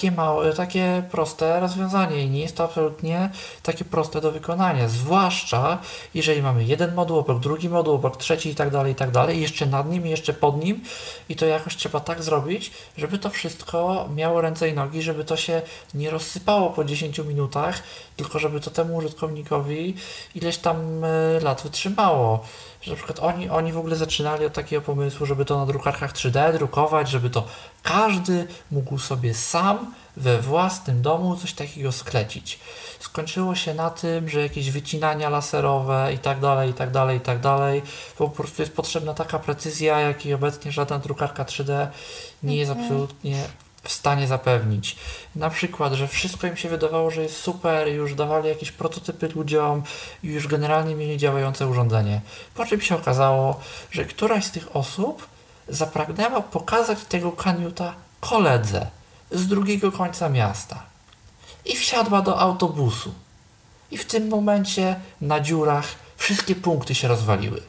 takie proste rozwiązanie i nie jest to absolutnie takie proste do wykonania, zwłaszcza jeżeli mamy jeden moduł obok, drugi moduł obok, trzeci i tak dalej, jeszcze nad nim i jeszcze pod nim i to jakoś trzeba tak zrobić, żeby to wszystko miało ręce i nogi, żeby to się nie rozsypało po 10 minutach, tylko żeby to temu użytkownikowi ileś tam lat wytrzymało. Że na przykład oni w ogóle zaczynali od takiego pomysłu, żeby to na drukarkach 3D drukować, żeby to każdy mógł sobie sam we własnym domu coś takiego sklecić. Skończyło się na tym, że jakieś wycinania laserowe i tak dalej, po prostu jest potrzebna taka precyzja, jakiej obecnie żadna drukarka 3D nie jest absolutnie w stanie zapewnić. Na przykład, że wszystko im się wydawało, że jest super, już dawali jakieś prototypy ludziom i już generalnie mieli działające urządzenie. Po czym się okazało, że któraś z tych osób zapragnęła pokazać tego Kanuta koledze z drugiego końca miasta. I wsiadła do autobusu. I w tym momencie na dziurach wszystkie punkty się rozwaliły.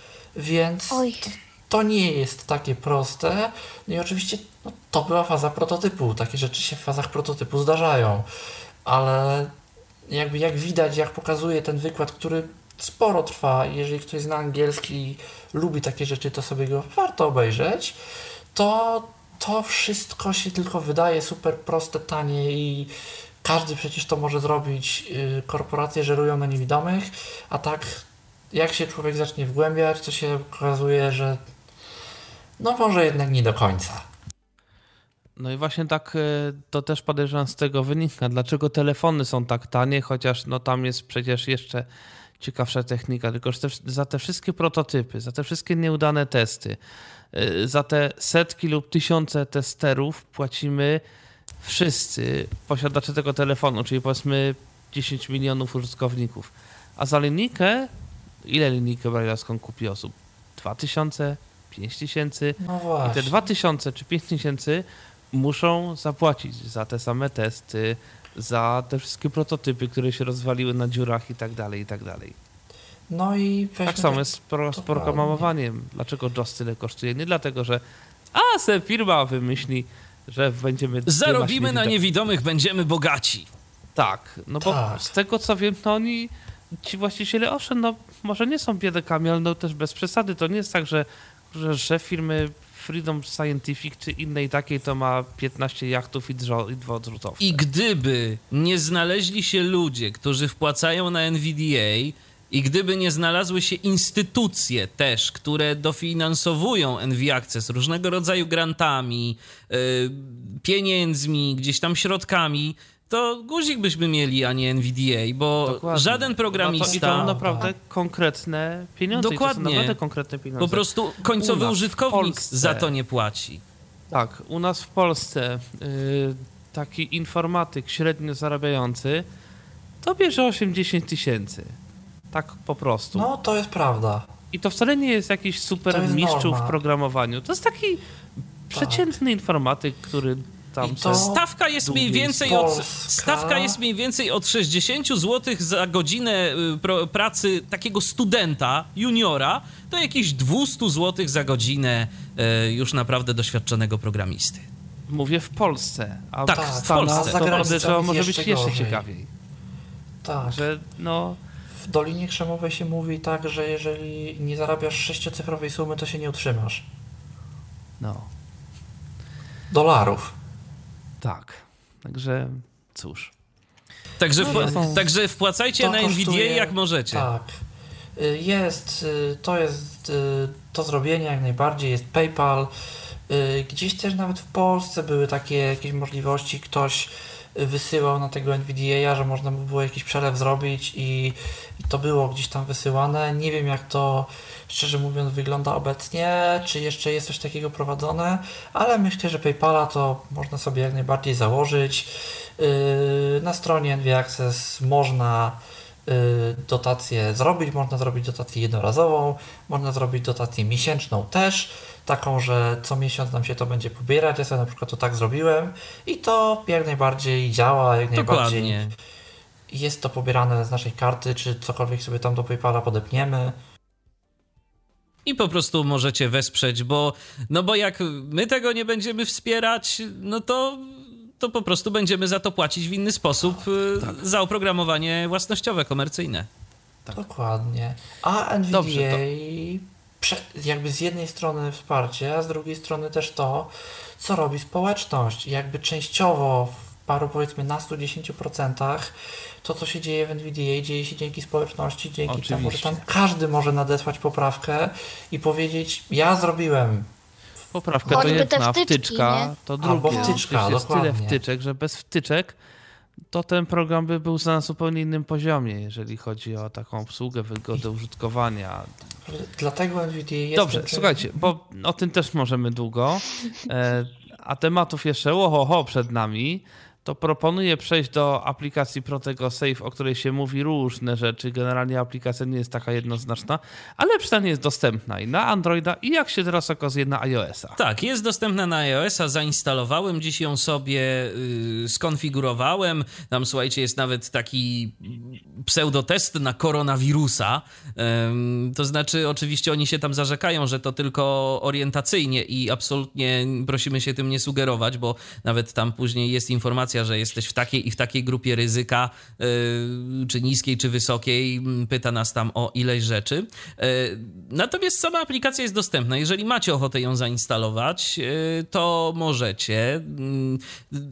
Więc to nie jest takie proste. No i oczywiście to była faza prototypu. Takie rzeczy się w fazach prototypu zdarzają. Ale jakby jak widać, jak pokazuje ten wykład, który sporo trwa, jeżeli ktoś zna angielski i lubi takie rzeczy, to sobie go warto obejrzeć, to wszystko się tylko wydaje super proste, tanie i każdy przecież to może zrobić, korporacje żerują na niewidomych, a tak jak się człowiek zacznie wgłębiać, to się okazuje, że no może jednak nie do końca. No i właśnie tak to też podejrzewam z tego wynika, dlaczego telefony są tak tanie, chociaż no tam jest przecież jeszcze ciekawsza technika, tylko że za te wszystkie prototypy, za te wszystkie nieudane testy, za te setki lub tysiące testerów płacimy wszyscy posiadacze tego telefonu, czyli powiedzmy 10 milionów użytkowników. A za linijkę, ile linijkę brailleowską kupi osób? 2000, 5000 No właśnie. i te 2000 czy 5000 muszą zapłacić za te same testy, za te wszystkie prototypy, które się rozwaliły na dziurach i tak dalej, i tak dalej. No i Tak samo jest z programowaniem. Dlaczego JOS tyle kosztuje? Nie dlatego, że se firma wymyśli, że będziemy... Zarobimy na niewidomych, będziemy bogaci. Tak, no bo Tak. z tego co wiem, to oni, ci właściciele, owszem, no może nie są biedakami, ale no też bez przesady. To nie jest tak, że firmy Freedom Scientific czy innej takiej to ma 15 jachtów i 2 odrzutowce. I gdyby nie znaleźli się ludzie, którzy wpłacają na NVDA i gdyby nie znalazły się instytucje też, które dofinansowują NV Access różnego rodzaju grantami, pieniędzmi, gdzieś tam środkami, to guzik byśmy mieli, a nie NVDA, bo Dokładnie. żaden programista... No to idą naprawdę konkretne pieniądze. Dokładnie. I to są naprawdę konkretne pieniądze. Po prostu końcowy U nas w użytkownik Polsce. za to nie płaci. Tak, u nas w Polsce taki informatyk średnio zarabiający to bierze 80 tysięcy. Tak po prostu. No to jest prawda. I to wcale nie jest jakiś To super jest mistrzów norma. w programowaniu. To jest taki przeciętny informatyk, który tam I to- se Stawka jest mniej dłubiej. więcej Polska. stawka jest mniej więcej od 60 zł za godzinę pracy takiego studenta, juniora, do jakichś 200 zł za godzinę już naprawdę doświadczonego programisty. Mówię w Polsce. A Tak, w w Stanach Polsce. to Za granicą podejrzewam może jest być jeszcze jeszcze gorzej. ciekawiej. Tak. Że no... W Dolinie Krzemowej się mówi tak, że jeżeli nie zarabiasz 6-cyfrowej sumy, to się nie utrzymasz. No, Dolarów. tak. Także cóż. Także, No więc także wpłacajcie to na NVDA kosztuje- jak możecie. Tak. To jest do zrobienia jak najbardziej, jest PayPal. Gdzieś też nawet w Polsce były takie jakieś możliwości, ktoś wysyłał na tego NVDA, że można by było jakiś przelew zrobić i to było gdzieś tam wysyłane. Nie wiem jak to, szczerze mówiąc, wygląda obecnie, czy jeszcze jest coś takiego prowadzone, ale myślę, że PayPala to można sobie jak najbardziej założyć. Na stronie NV Access można dotację zrobić, można zrobić dotację jednorazową, można zrobić dotację miesięczną też, taką, że co miesiąc nam się to będzie pobierać. Ja sobie na przykład to tak zrobiłem i to jak najbardziej działa, jak najbardziej Dokładnie. jest to pobierane z naszej karty, czy cokolwiek sobie tam do PayPala podepniemy. I po prostu możecie wesprzeć, bo jak my tego nie będziemy wspierać, no to po prostu będziemy za to płacić w inny sposób za oprogramowanie własnościowe, komercyjne. Tak. Dokładnie. A NVDA Dobrze, jakby z jednej strony wsparcie, a z drugiej strony też to, co robi społeczność. Jakby częściowo w paru, powiedzmy na 110% to, co się dzieje w NVDA, dzieje się dzięki społeczności, dzięki temu, że tam każdy może nadesłać poprawkę i powiedzieć, ja zrobiłem. Poprawkę to Choćby te jedna, wtyczki, wtyczka nie? to Albo drugie. wtyczka, Przecież jest tyle dokładnie. wtyczek, że bez wtyczek to ten program by był na zupełnie innym poziomie, jeżeli chodzi o taką obsługę, wygodę użytkowania. Dlatego NVDA jest... Dobrze, tym, słuchajcie, bo o tym też możemy długo, a tematów jeszcze przed nami, to proponuję przejść do aplikacji Protego Safe, o której się mówi różne rzeczy. Generalnie aplikacja nie jest taka jednoznaczna, ale przynajmniej jest dostępna i na Androida i jak się teraz okazuje na iOS-a. Tak, jest dostępna na iOS-a, zainstalowałem, dziś ją sobie skonfigurowałem. Tam, słuchajcie, jest nawet taki pseudotest na koronawirusa. To znaczy, oczywiście oni się tam zarzekają, że to tylko orientacyjnie i absolutnie prosimy się tym nie sugerować, bo nawet tam później jest informacja, że jesteś w takiej i w takiej grupie ryzyka, czy niskiej, czy wysokiej. Pyta nas tam o ileś rzeczy. Natomiast sama aplikacja jest dostępna. Jeżeli macie ochotę ją zainstalować, to możecie.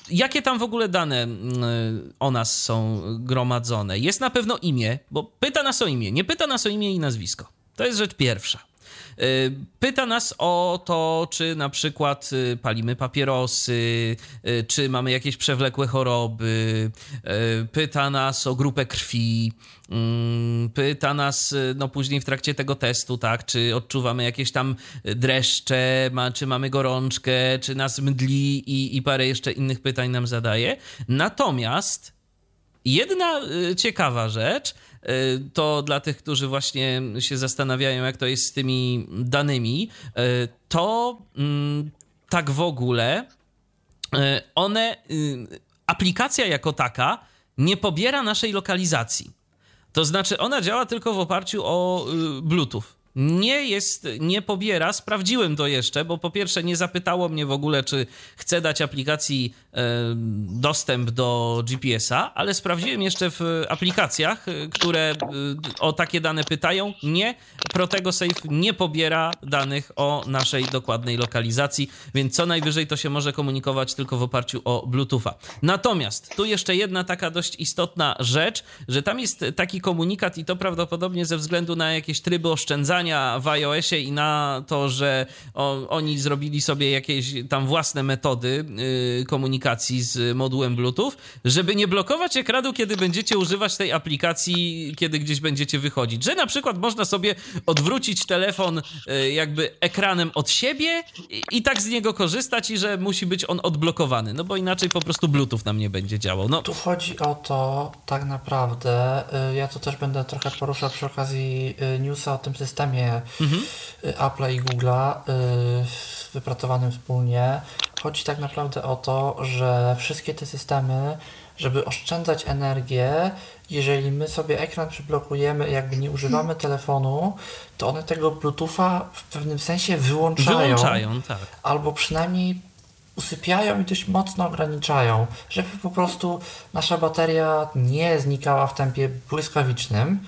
Jakie tam w ogóle dane o nas są gromadzone? Jest na pewno imię, bo pyta nas o imię. Nie pyta nas o imię i nazwisko. To jest rzecz pierwsza. Pyta nas o to, czy na przykład palimy papierosy, czy mamy jakieś przewlekłe choroby, pyta nas o grupę krwi, pyta nas no później w trakcie tego testu, tak, czy odczuwamy jakieś tam dreszcze, czy mamy gorączkę, czy nas mdli i parę jeszcze innych pytań nam zadaje. Natomiast jedna ciekawa rzecz, to dla tych, którzy właśnie się zastanawiają, jak to jest z tymi danymi, to tak w ogóle aplikacja jako taka nie pobiera naszej lokalizacji. To znaczy ona działa tylko w oparciu o Bluetooth. Nie pobiera, sprawdziłem to jeszcze, bo po pierwsze nie zapytało mnie w ogóle, czy chcę dać aplikacji dostęp do GPS-a, ale sprawdziłem jeszcze w aplikacjach, które o takie dane pytają. Nie, Protego Safe nie pobiera danych o naszej dokładnej lokalizacji, więc co najwyżej to się może komunikować tylko w oparciu o Bluetootha. Natomiast tu jeszcze jedna taka dość istotna rzecz, że tam jest taki komunikat i to prawdopodobnie ze względu na jakieś tryby oszczędzania w iOSie i na to, że oni zrobili sobie jakieś tam własne metody komunikacji z modułem Bluetooth, żeby nie blokować ekranu, kiedy będziecie używać tej aplikacji, kiedy gdzieś będziecie wychodzić. Że na przykład można sobie odwrócić telefon jakby ekranem od siebie i tak z niego korzystać i że musi być on odblokowany, no bo inaczej po prostu Bluetooth nam nie będzie działał. No. Tu chodzi o to tak naprawdę, ja to też będę trochę poruszał przy okazji newsa o tym systemie Apple'a i Google'a wypracowanym wspólnie. Chodzi tak naprawdę o to, że wszystkie te systemy, żeby oszczędzać energię, jeżeli my sobie ekran przyblokujemy i jakby nie używamy telefonu, to one tego Bluetootha w pewnym sensie wyłączają, tak. Albo przynajmniej usypiają i dość mocno ograniczają, żeby po prostu nasza bateria nie znikała w tempie błyskawicznym.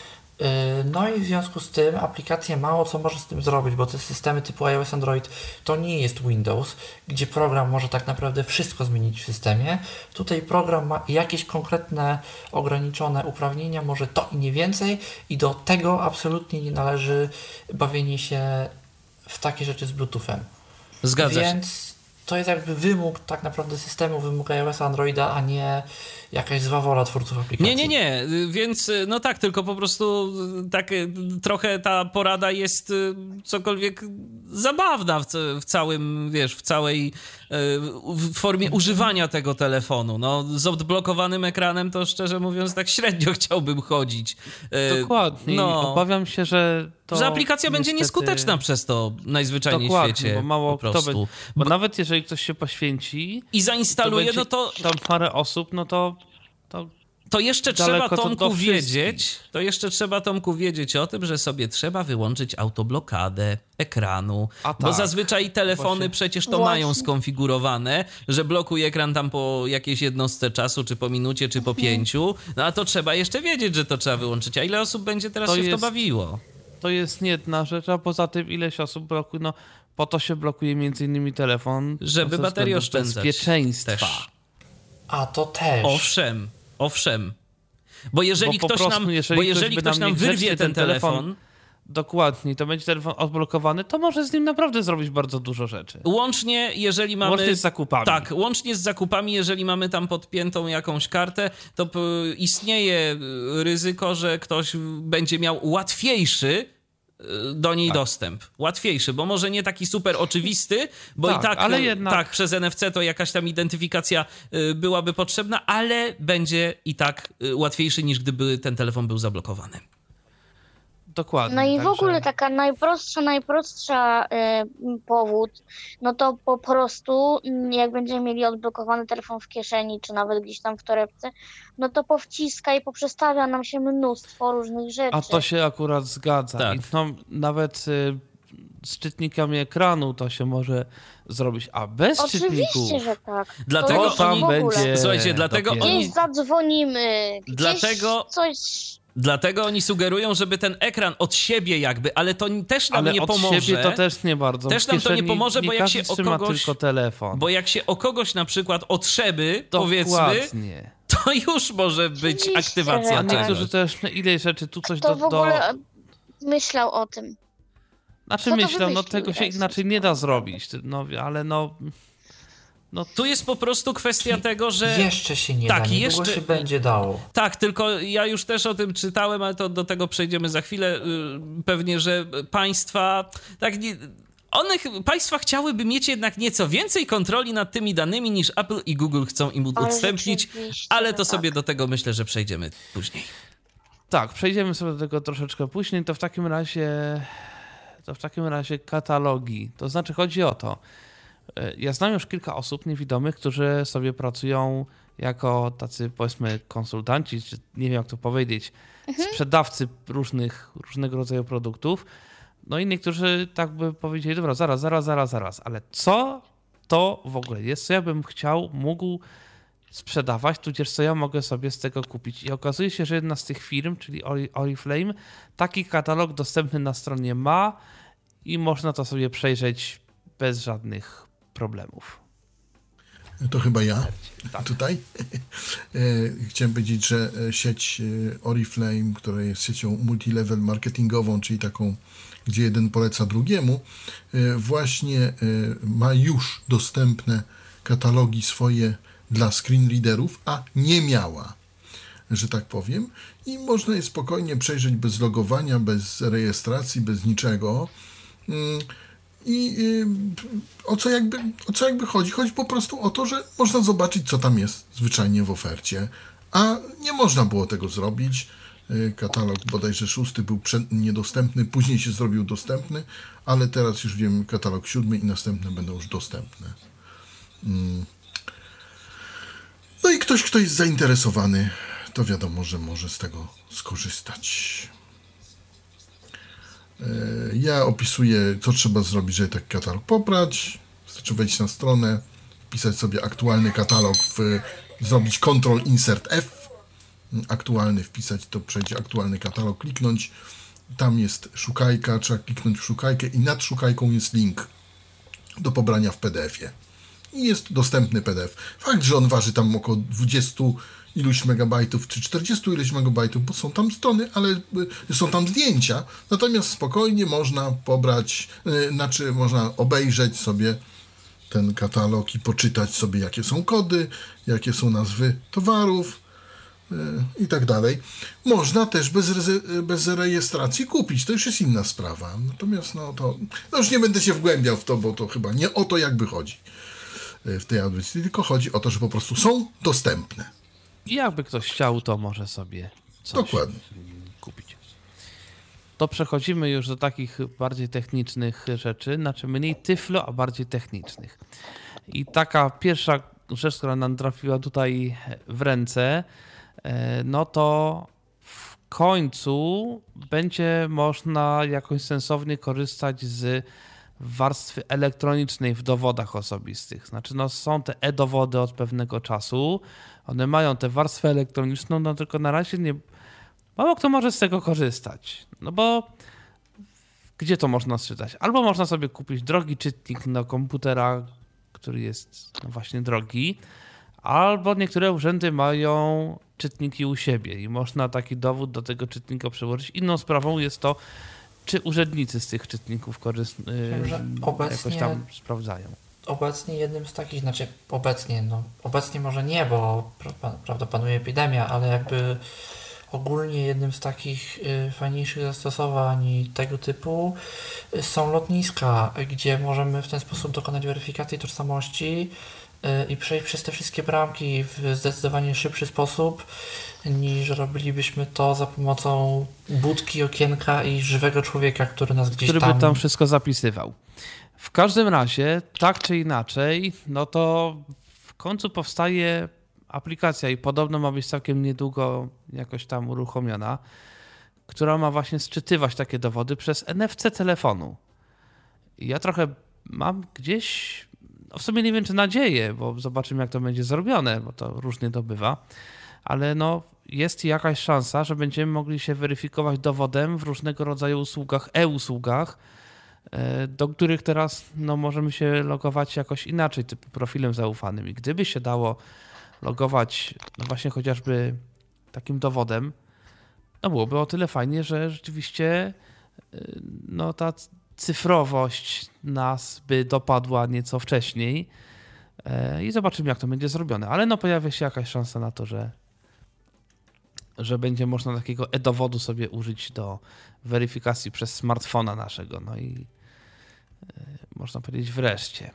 No i w związku z tym aplikacja mało co może z tym zrobić, bo te systemy typu iOS, Android to nie jest Windows, gdzie program może tak naprawdę wszystko zmienić w systemie. Tutaj program ma jakieś konkretne, ograniczone uprawnienia, może to i nie więcej i do tego absolutnie nie należy bawienie się w takie rzeczy z Bluetoothem. Zgadza się. Więc to jest jakby wymóg tak naprawdę systemu, wymóg iOS, Androida, a nie jakaś zła wola twórców aplikacji. Nie, więc no tak, tylko po prostu tak trochę ta porada jest cokolwiek zabawna w całym, wiesz, w całej w formie używania tego telefonu. No z odblokowanym ekranem to szczerze mówiąc tak średnio chciałbym chodzić. Dokładnie. No. Obawiam się, że że aplikacja będzie nieskuteczna przez to najzwyczajniej w świecie. Bo mało po prostu. kto będzie. Bo nawet jeżeli ktoś się poświęci i zainstaluje, będzie no to tam parę osób, no to jeszcze trzeba Tomku wiedzieć o tym, że sobie trzeba wyłączyć autoblokadę ekranu. Bo zazwyczaj telefony przecież to mają skonfigurowane, że blokuje ekran tam po jakiejś jednostce czasu, czy po minucie, czy po 5. No a to trzeba jeszcze wiedzieć, że to trzeba wyłączyć. A ile osób będzie teraz się w to bawiło? To jest jedna rzecz, a poza tym ileś osób blokuje, no po to się blokuje między innymi telefon, żeby baterię oszczędzać. Bezpieczeństwa. Też. A to też. Owszem. Bo jeżeli ktoś nam wyrwie ten telefon, dokładnie, to będzie telefon odblokowany, to może z nim naprawdę zrobić bardzo dużo rzeczy. Łącznie z zakupami. Tak, łącznie z zakupami, jeżeli mamy tam podpiętą jakąś kartę, to istnieje ryzyko, że ktoś będzie miał łatwiejszy do niej dostęp. Łatwiejszy, bo może nie taki super oczywisty, bo ale jednak przez NFC to jakaś tam identyfikacja byłaby potrzebna, ale będzie i tak łatwiejszy niż gdyby ten telefon był zablokowany. Dokładnie. No i w ogóle taka najprostsza powód, no to po prostu jak będziemy mieli odblokowany telefon w kieszeni, czy nawet gdzieś tam w torebce, no to powciska i poprzestawia nam się mnóstwo różnych rzeczy. A to się akurat zgadza. Tak. I no, nawet z czytnikami ekranu to się może zrobić, a bez czytników... Oczywiście, że tak. Dlatego to tam będzie... Słuchajcie, dlatego gdzieś zadzwonimy, gdzieś coś... Dlatego oni sugerują, żeby ten ekran od siebie jakby, ale to też nam nie pomoże. Ale od siebie to też nie bardzo. Też nam to nie pomoże, bo jak się o kogoś... tylko telefon. Bo jak się o kogoś na przykład otrzeby, powiedzmy, to już może być aktywacja. A niektórzy też, ile rzeczy, tu coś Kto w ogóle myślał o tym? Znaczy myślał, no tego się inaczej nie da zrobić, no ale no... Tu jest po prostu kwestia tego, że... Jeszcze się nie da, niedługo się będzie dało. Tak, tylko ja już też o tym czytałem, ale to do tego przejdziemy za chwilę. Pewnie, że państwa... tak nie, państwa chciałyby mieć jednak nieco więcej kontroli nad tymi danymi niż Apple i Google chcą im udostępnić, ale to sobie do tego myślę, że przejdziemy później. Tak, przejdziemy sobie do tego troszeczkę później. To w takim razie katalogi. To znaczy chodzi o to, ja znam już kilka osób niewidomych, którzy sobie pracują jako tacy, powiedzmy, konsultanci, czy nie wiem jak to powiedzieć, sprzedawcy różnego rodzaju produktów. No i niektórzy tak by powiedzieli, dobra, zaraz, ale co to w ogóle jest, co ja bym mógł sprzedawać, tudzież co ja mogę sobie z tego kupić. I okazuje się, że jedna z tych firm, czyli Oriflame, taki katalog dostępny na stronie ma i można to sobie przejrzeć bez żadnych problemów. To chyba ja tak. Tutaj. Chciałem powiedzieć, że sieć Oriflame, która jest siecią multilevel marketingową, czyli taką, gdzie jeden poleca drugiemu, właśnie ma już dostępne katalogi swoje dla screenreaderów, a nie miała, że tak powiem. I można je spokojnie przejrzeć bez logowania, bez rejestracji, bez niczego. I o co jakby chodzi? Chodzi po prostu o to, że można zobaczyć, co tam jest zwyczajnie w ofercie, a nie można było tego zrobić. Katalog bodajże 6 był niedostępny, później się zrobił dostępny, ale teraz już wiem, katalog 7 i następne będą już dostępne. No i ktoś, kto jest zainteresowany, to wiadomo, że może z tego skorzystać. Ja opisuję, co trzeba zrobić, żeby taki katalog pobrać. Wystarczy wejść na stronę, wpisać sobie aktualny katalog, zrobić Ctrl Insert F, aktualny wpisać, to przejdzie aktualny katalog, kliknąć. Tam jest szukajka, trzeba kliknąć w szukajkę i nad szukajką jest link do pobrania w PDF-ie. I jest dostępny PDF. Fakt, że on waży tam około 20 iluś megabajtów, czy 40 iluś megabajtów, bo są tam strony, ale są tam zdjęcia. Natomiast spokojnie można pobrać, można obejrzeć sobie ten katalog i poczytać sobie, jakie są kody, jakie są nazwy towarów i tak dalej. Można też bez rejestracji kupić, to już jest inna sprawa. Natomiast to już nie będę się wgłębiał w to, bo to chyba nie o to jakby chodzi w tej audycji, tylko chodzi o to, że po prostu są dostępne. I jakby ktoś chciał, to może sobie coś dokładnie kupić. To przechodzimy już do takich bardziej technicznych rzeczy, znaczy mniej tyflo, a bardziej technicznych. I taka pierwsza rzecz, która nam trafiła tutaj w ręce, no to w końcu będzie można jakoś sensownie korzystać z warstwy elektronicznej w dowodach osobistych. Znaczy, są te e-dowody od pewnego czasu, one mają tę warstwę elektroniczną, no tylko na razie mało kto może z tego korzystać. No bo gdzie to można czytać? Albo można sobie kupić drogi czytnik na komputera, który jest właśnie drogi, albo niektóre urzędy mają czytniki u siebie i można taki dowód do tego czytnika przełożyć. Inną sprawą jest to, czy urzędnicy z tych czytników jakoś tam sprawdzają. Obecnie jednym z takich, obecnie może nie, bo prawda, panuje epidemia, ale jakby ogólnie jednym z takich fajniejszych zastosowań tego typu są lotniska, gdzie możemy w ten sposób dokonać weryfikacji tożsamości i przejść przez te wszystkie bramki w zdecydowanie szybszy sposób, niż robilibyśmy to za pomocą budki, okienka i żywego człowieka, który nas gdzieś by tam wszystko zapisywał. W każdym razie, tak czy inaczej, no to w końcu powstaje aplikacja i podobno ma być całkiem niedługo jakoś tam uruchomiona, która ma właśnie sczytywać takie dowody przez NFC telefonu. I ja trochę mam gdzieś, w sumie nie wiem czy nadzieję, bo zobaczymy jak to będzie zrobione, bo to różnie to bywa, ale jest jakaś szansa, że będziemy mogli się weryfikować dowodem w różnego rodzaju usługach, e-usługach, do których teraz możemy się logować jakoś inaczej, typu profilem zaufanym. I gdyby się dało logować właśnie chociażby takim dowodem, byłoby o tyle fajnie, że rzeczywiście ta cyfrowość nas by dopadła nieco wcześniej i zobaczymy, jak to będzie zrobione. Ale pojawia się jakaś szansa na to, że będzie można takiego e-dowodu sobie użyć do weryfikacji przez smartfona naszego. I można powiedzieć wreszcie.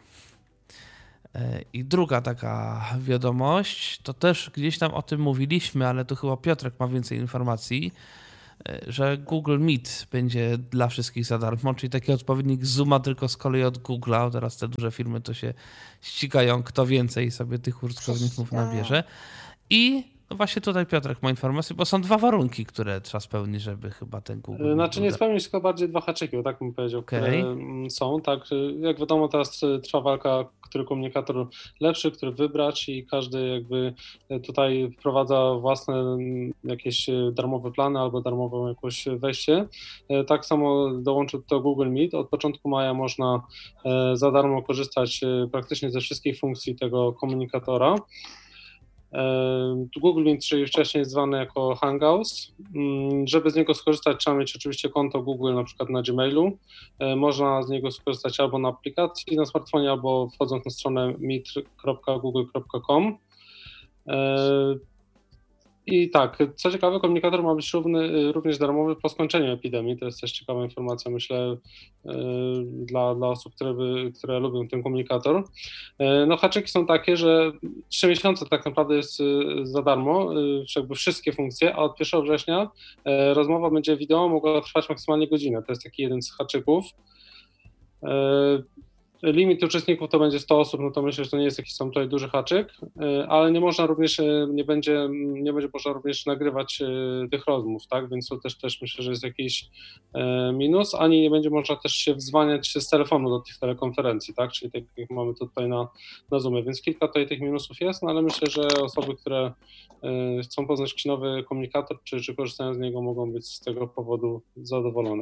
I druga taka wiadomość, to też gdzieś tam o tym mówiliśmy, ale tu chyba Piotrek ma więcej informacji, że Google Meet będzie dla wszystkich za darmo, czyli taki odpowiednik Zooma, tylko z kolei od Google'a. Teraz te duże firmy to się ścigają, kto więcej sobie tych użytkowników nabierze. I właśnie tutaj Piotrek ma informację, bo są 2 warunki, które trzeba spełnić, żeby chyba ten Google... Znaczy nie spełnić, tylko bardziej 2 haczyki, tak bym powiedział, które są. Tak, jak wiadomo, teraz trwa walka, który komunikator lepszy, który wybrać i każdy jakby tutaj wprowadza własne jakieś darmowe plany albo darmową jakieś wejście. Tak samo dołączył to Google Meet. Od początku maja można za darmo korzystać praktycznie ze wszystkich funkcji tego komunikatora. Google Meet, czyli wcześniej zwany jako Hangouts. Żeby z niego skorzystać, trzeba mieć oczywiście konto Google na przykład na Gmailu. Można z niego skorzystać albo na aplikacji na smartfonie, albo wchodząc na stronę meet.google.com. I tak, co ciekawe, komunikator ma być również darmowy po skończeniu epidemii. To jest też ciekawa informacja, myślę, dla osób, które lubią ten komunikator. Haczyki są takie, że 3 miesiące tak naprawdę jest za darmo, jakby wszystkie funkcje, a od 1 września rozmowa będzie wideo mogła trwać maksymalnie godzinę. To jest taki jeden z haczyków. Limit uczestników to będzie 100 osób, to myślę, że to nie jest jakiś tam tutaj duży haczyk, ale nie będzie można również nagrywać tych rozmów, tak, więc to też myślę, że jest jakiś minus, ani nie będzie można też się wdzwaniać z telefonu do tych telekonferencji, tak, czyli tak jak mamy to tutaj na Zoomie, więc kilka tutaj tych minusów jest, ale myślę, że osoby, które chcą poznać jakiś nowy komunikator, czy korzystają z niego, mogą być z tego powodu zadowolone.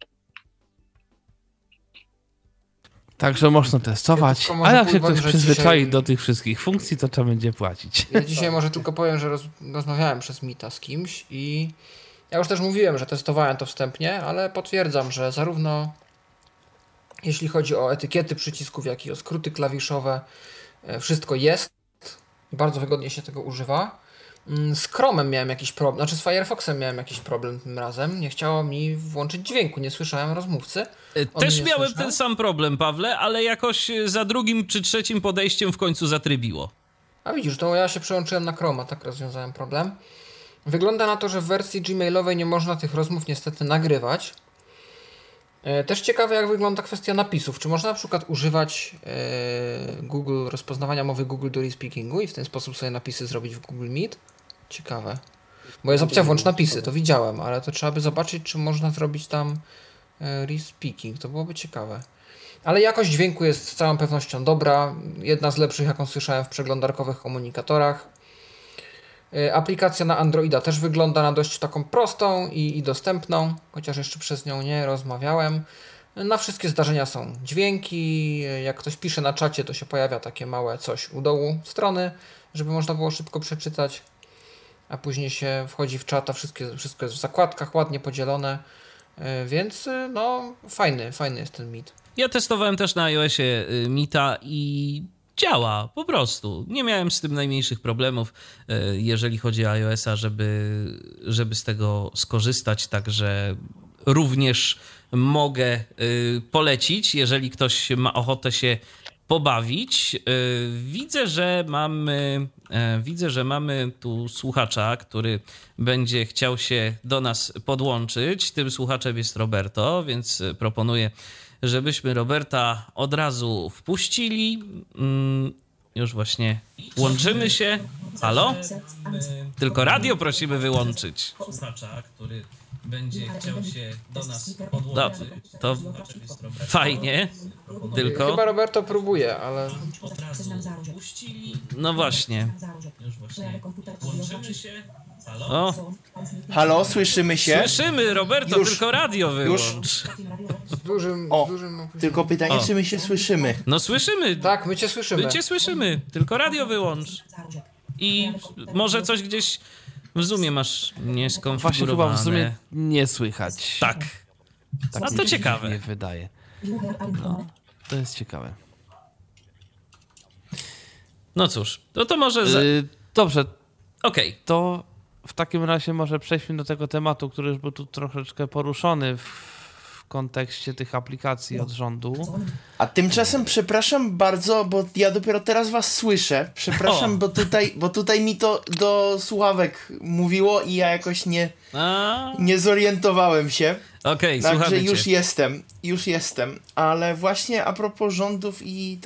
Także można testować, a jak się ktoś przyzwyczai do tych wszystkich funkcji, to trzeba będzie płacić. Ja dzisiaj może tylko powiem, że rozmawiałem przez Meeta z kimś i ja już też mówiłem, że testowałem to wstępnie, ale potwierdzam, że zarówno jeśli chodzi o etykiety przycisków, jak i o skróty klawiszowe, wszystko jest. Bardzo wygodnie się tego używa. Z Chromem miałem jakiś problem, znaczy z Firefoxem miałem jakiś problem tym razem. Nie chciało mi włączyć dźwięku, nie słyszałem rozmówcy. Też miałem ten sam problem, Pawle, ale jakoś za drugim czy trzecim podejściem w końcu zatrybiło. A widzisz, to ja się przełączyłem na Chroma, tak rozwiązałem problem. Wygląda na to, że w wersji gmailowej nie można tych rozmów niestety nagrywać. Też ciekawe, jak wygląda kwestia napisów. Czy można na przykład używać Google, rozpoznawania mowy Google do respeakingu i w ten sposób sobie napisy zrobić w Google Meet? Ciekawe. Bo jest opcja włącz napisy, to widziałem, ale to trzeba by zobaczyć, czy można zrobić tam respeaking. To byłoby ciekawe. Ale jakość dźwięku jest z całą pewnością dobra. Jedna z lepszych, jaką słyszałem w przeglądarkowych komunikatorach. Aplikacja na Androida też wygląda na dość taką prostą i dostępną, chociaż jeszcze przez nią nie rozmawiałem. Na wszystkie zdarzenia są dźwięki, jak ktoś pisze na czacie, to się pojawia takie małe coś u dołu strony, żeby można było szybko przeczytać, a później się wchodzi w czata, wszystko jest w zakładkach, ładnie podzielone, więc no fajny jest ten Meet. Ja testowałem też na iOSie Meeta i działa, po prostu. Nie miałem z tym najmniejszych problemów, jeżeli chodzi o iOS-a, żeby z tego skorzystać, także również mogę polecić, jeżeli ktoś ma ochotę się pobawić. Widzę, że mamy tu słuchacza, który będzie chciał się do nas podłączyć. Tym słuchaczem jest Roberto, więc proponuję, żebyśmy Roberta od razu wpuścili. Już właśnie łączymy się. Halo? Tylko radio prosimy wyłączyć. Słuchacza, który będzie chciał się do nas podłączyć. To fajnie. Tylko chyba Roberto próbuje, ale od razu wpuścili. No właśnie. Już właśnie łączymy się. O, Halo, słyszymy się? słyszymy, Roberto, Już. tylko radio wyłącz. Z dużym O, opóźnieniem. tylko pytanie, O. czy my się słyszymy? No słyszymy, Tak, my cię słyszymy. my cię słyszymy, tylko radio wyłącz. I może coś gdzieś w Zoomie masz Właśnie chyba nieskonfigurowane. w sumie nie słychać. Tak. Tak A mi to się ciekawe. dziwnie wydaje. No, to jest ciekawe. No cóż, to może... Dobrze, Okej. to w takim razie może przejdźmy do tego tematu, który już był tu troszeczkę poruszony w kontekście tych aplikacji od rządu. A tymczasem przepraszam bardzo, bo ja dopiero teraz was słyszę. Przepraszam, O. bo tutaj mi to do słuchawek mówiło i ja jakoś A, nie zorientowałem się. okej, Także słuchamy cię. już jestem. Ale właśnie a propos rządów i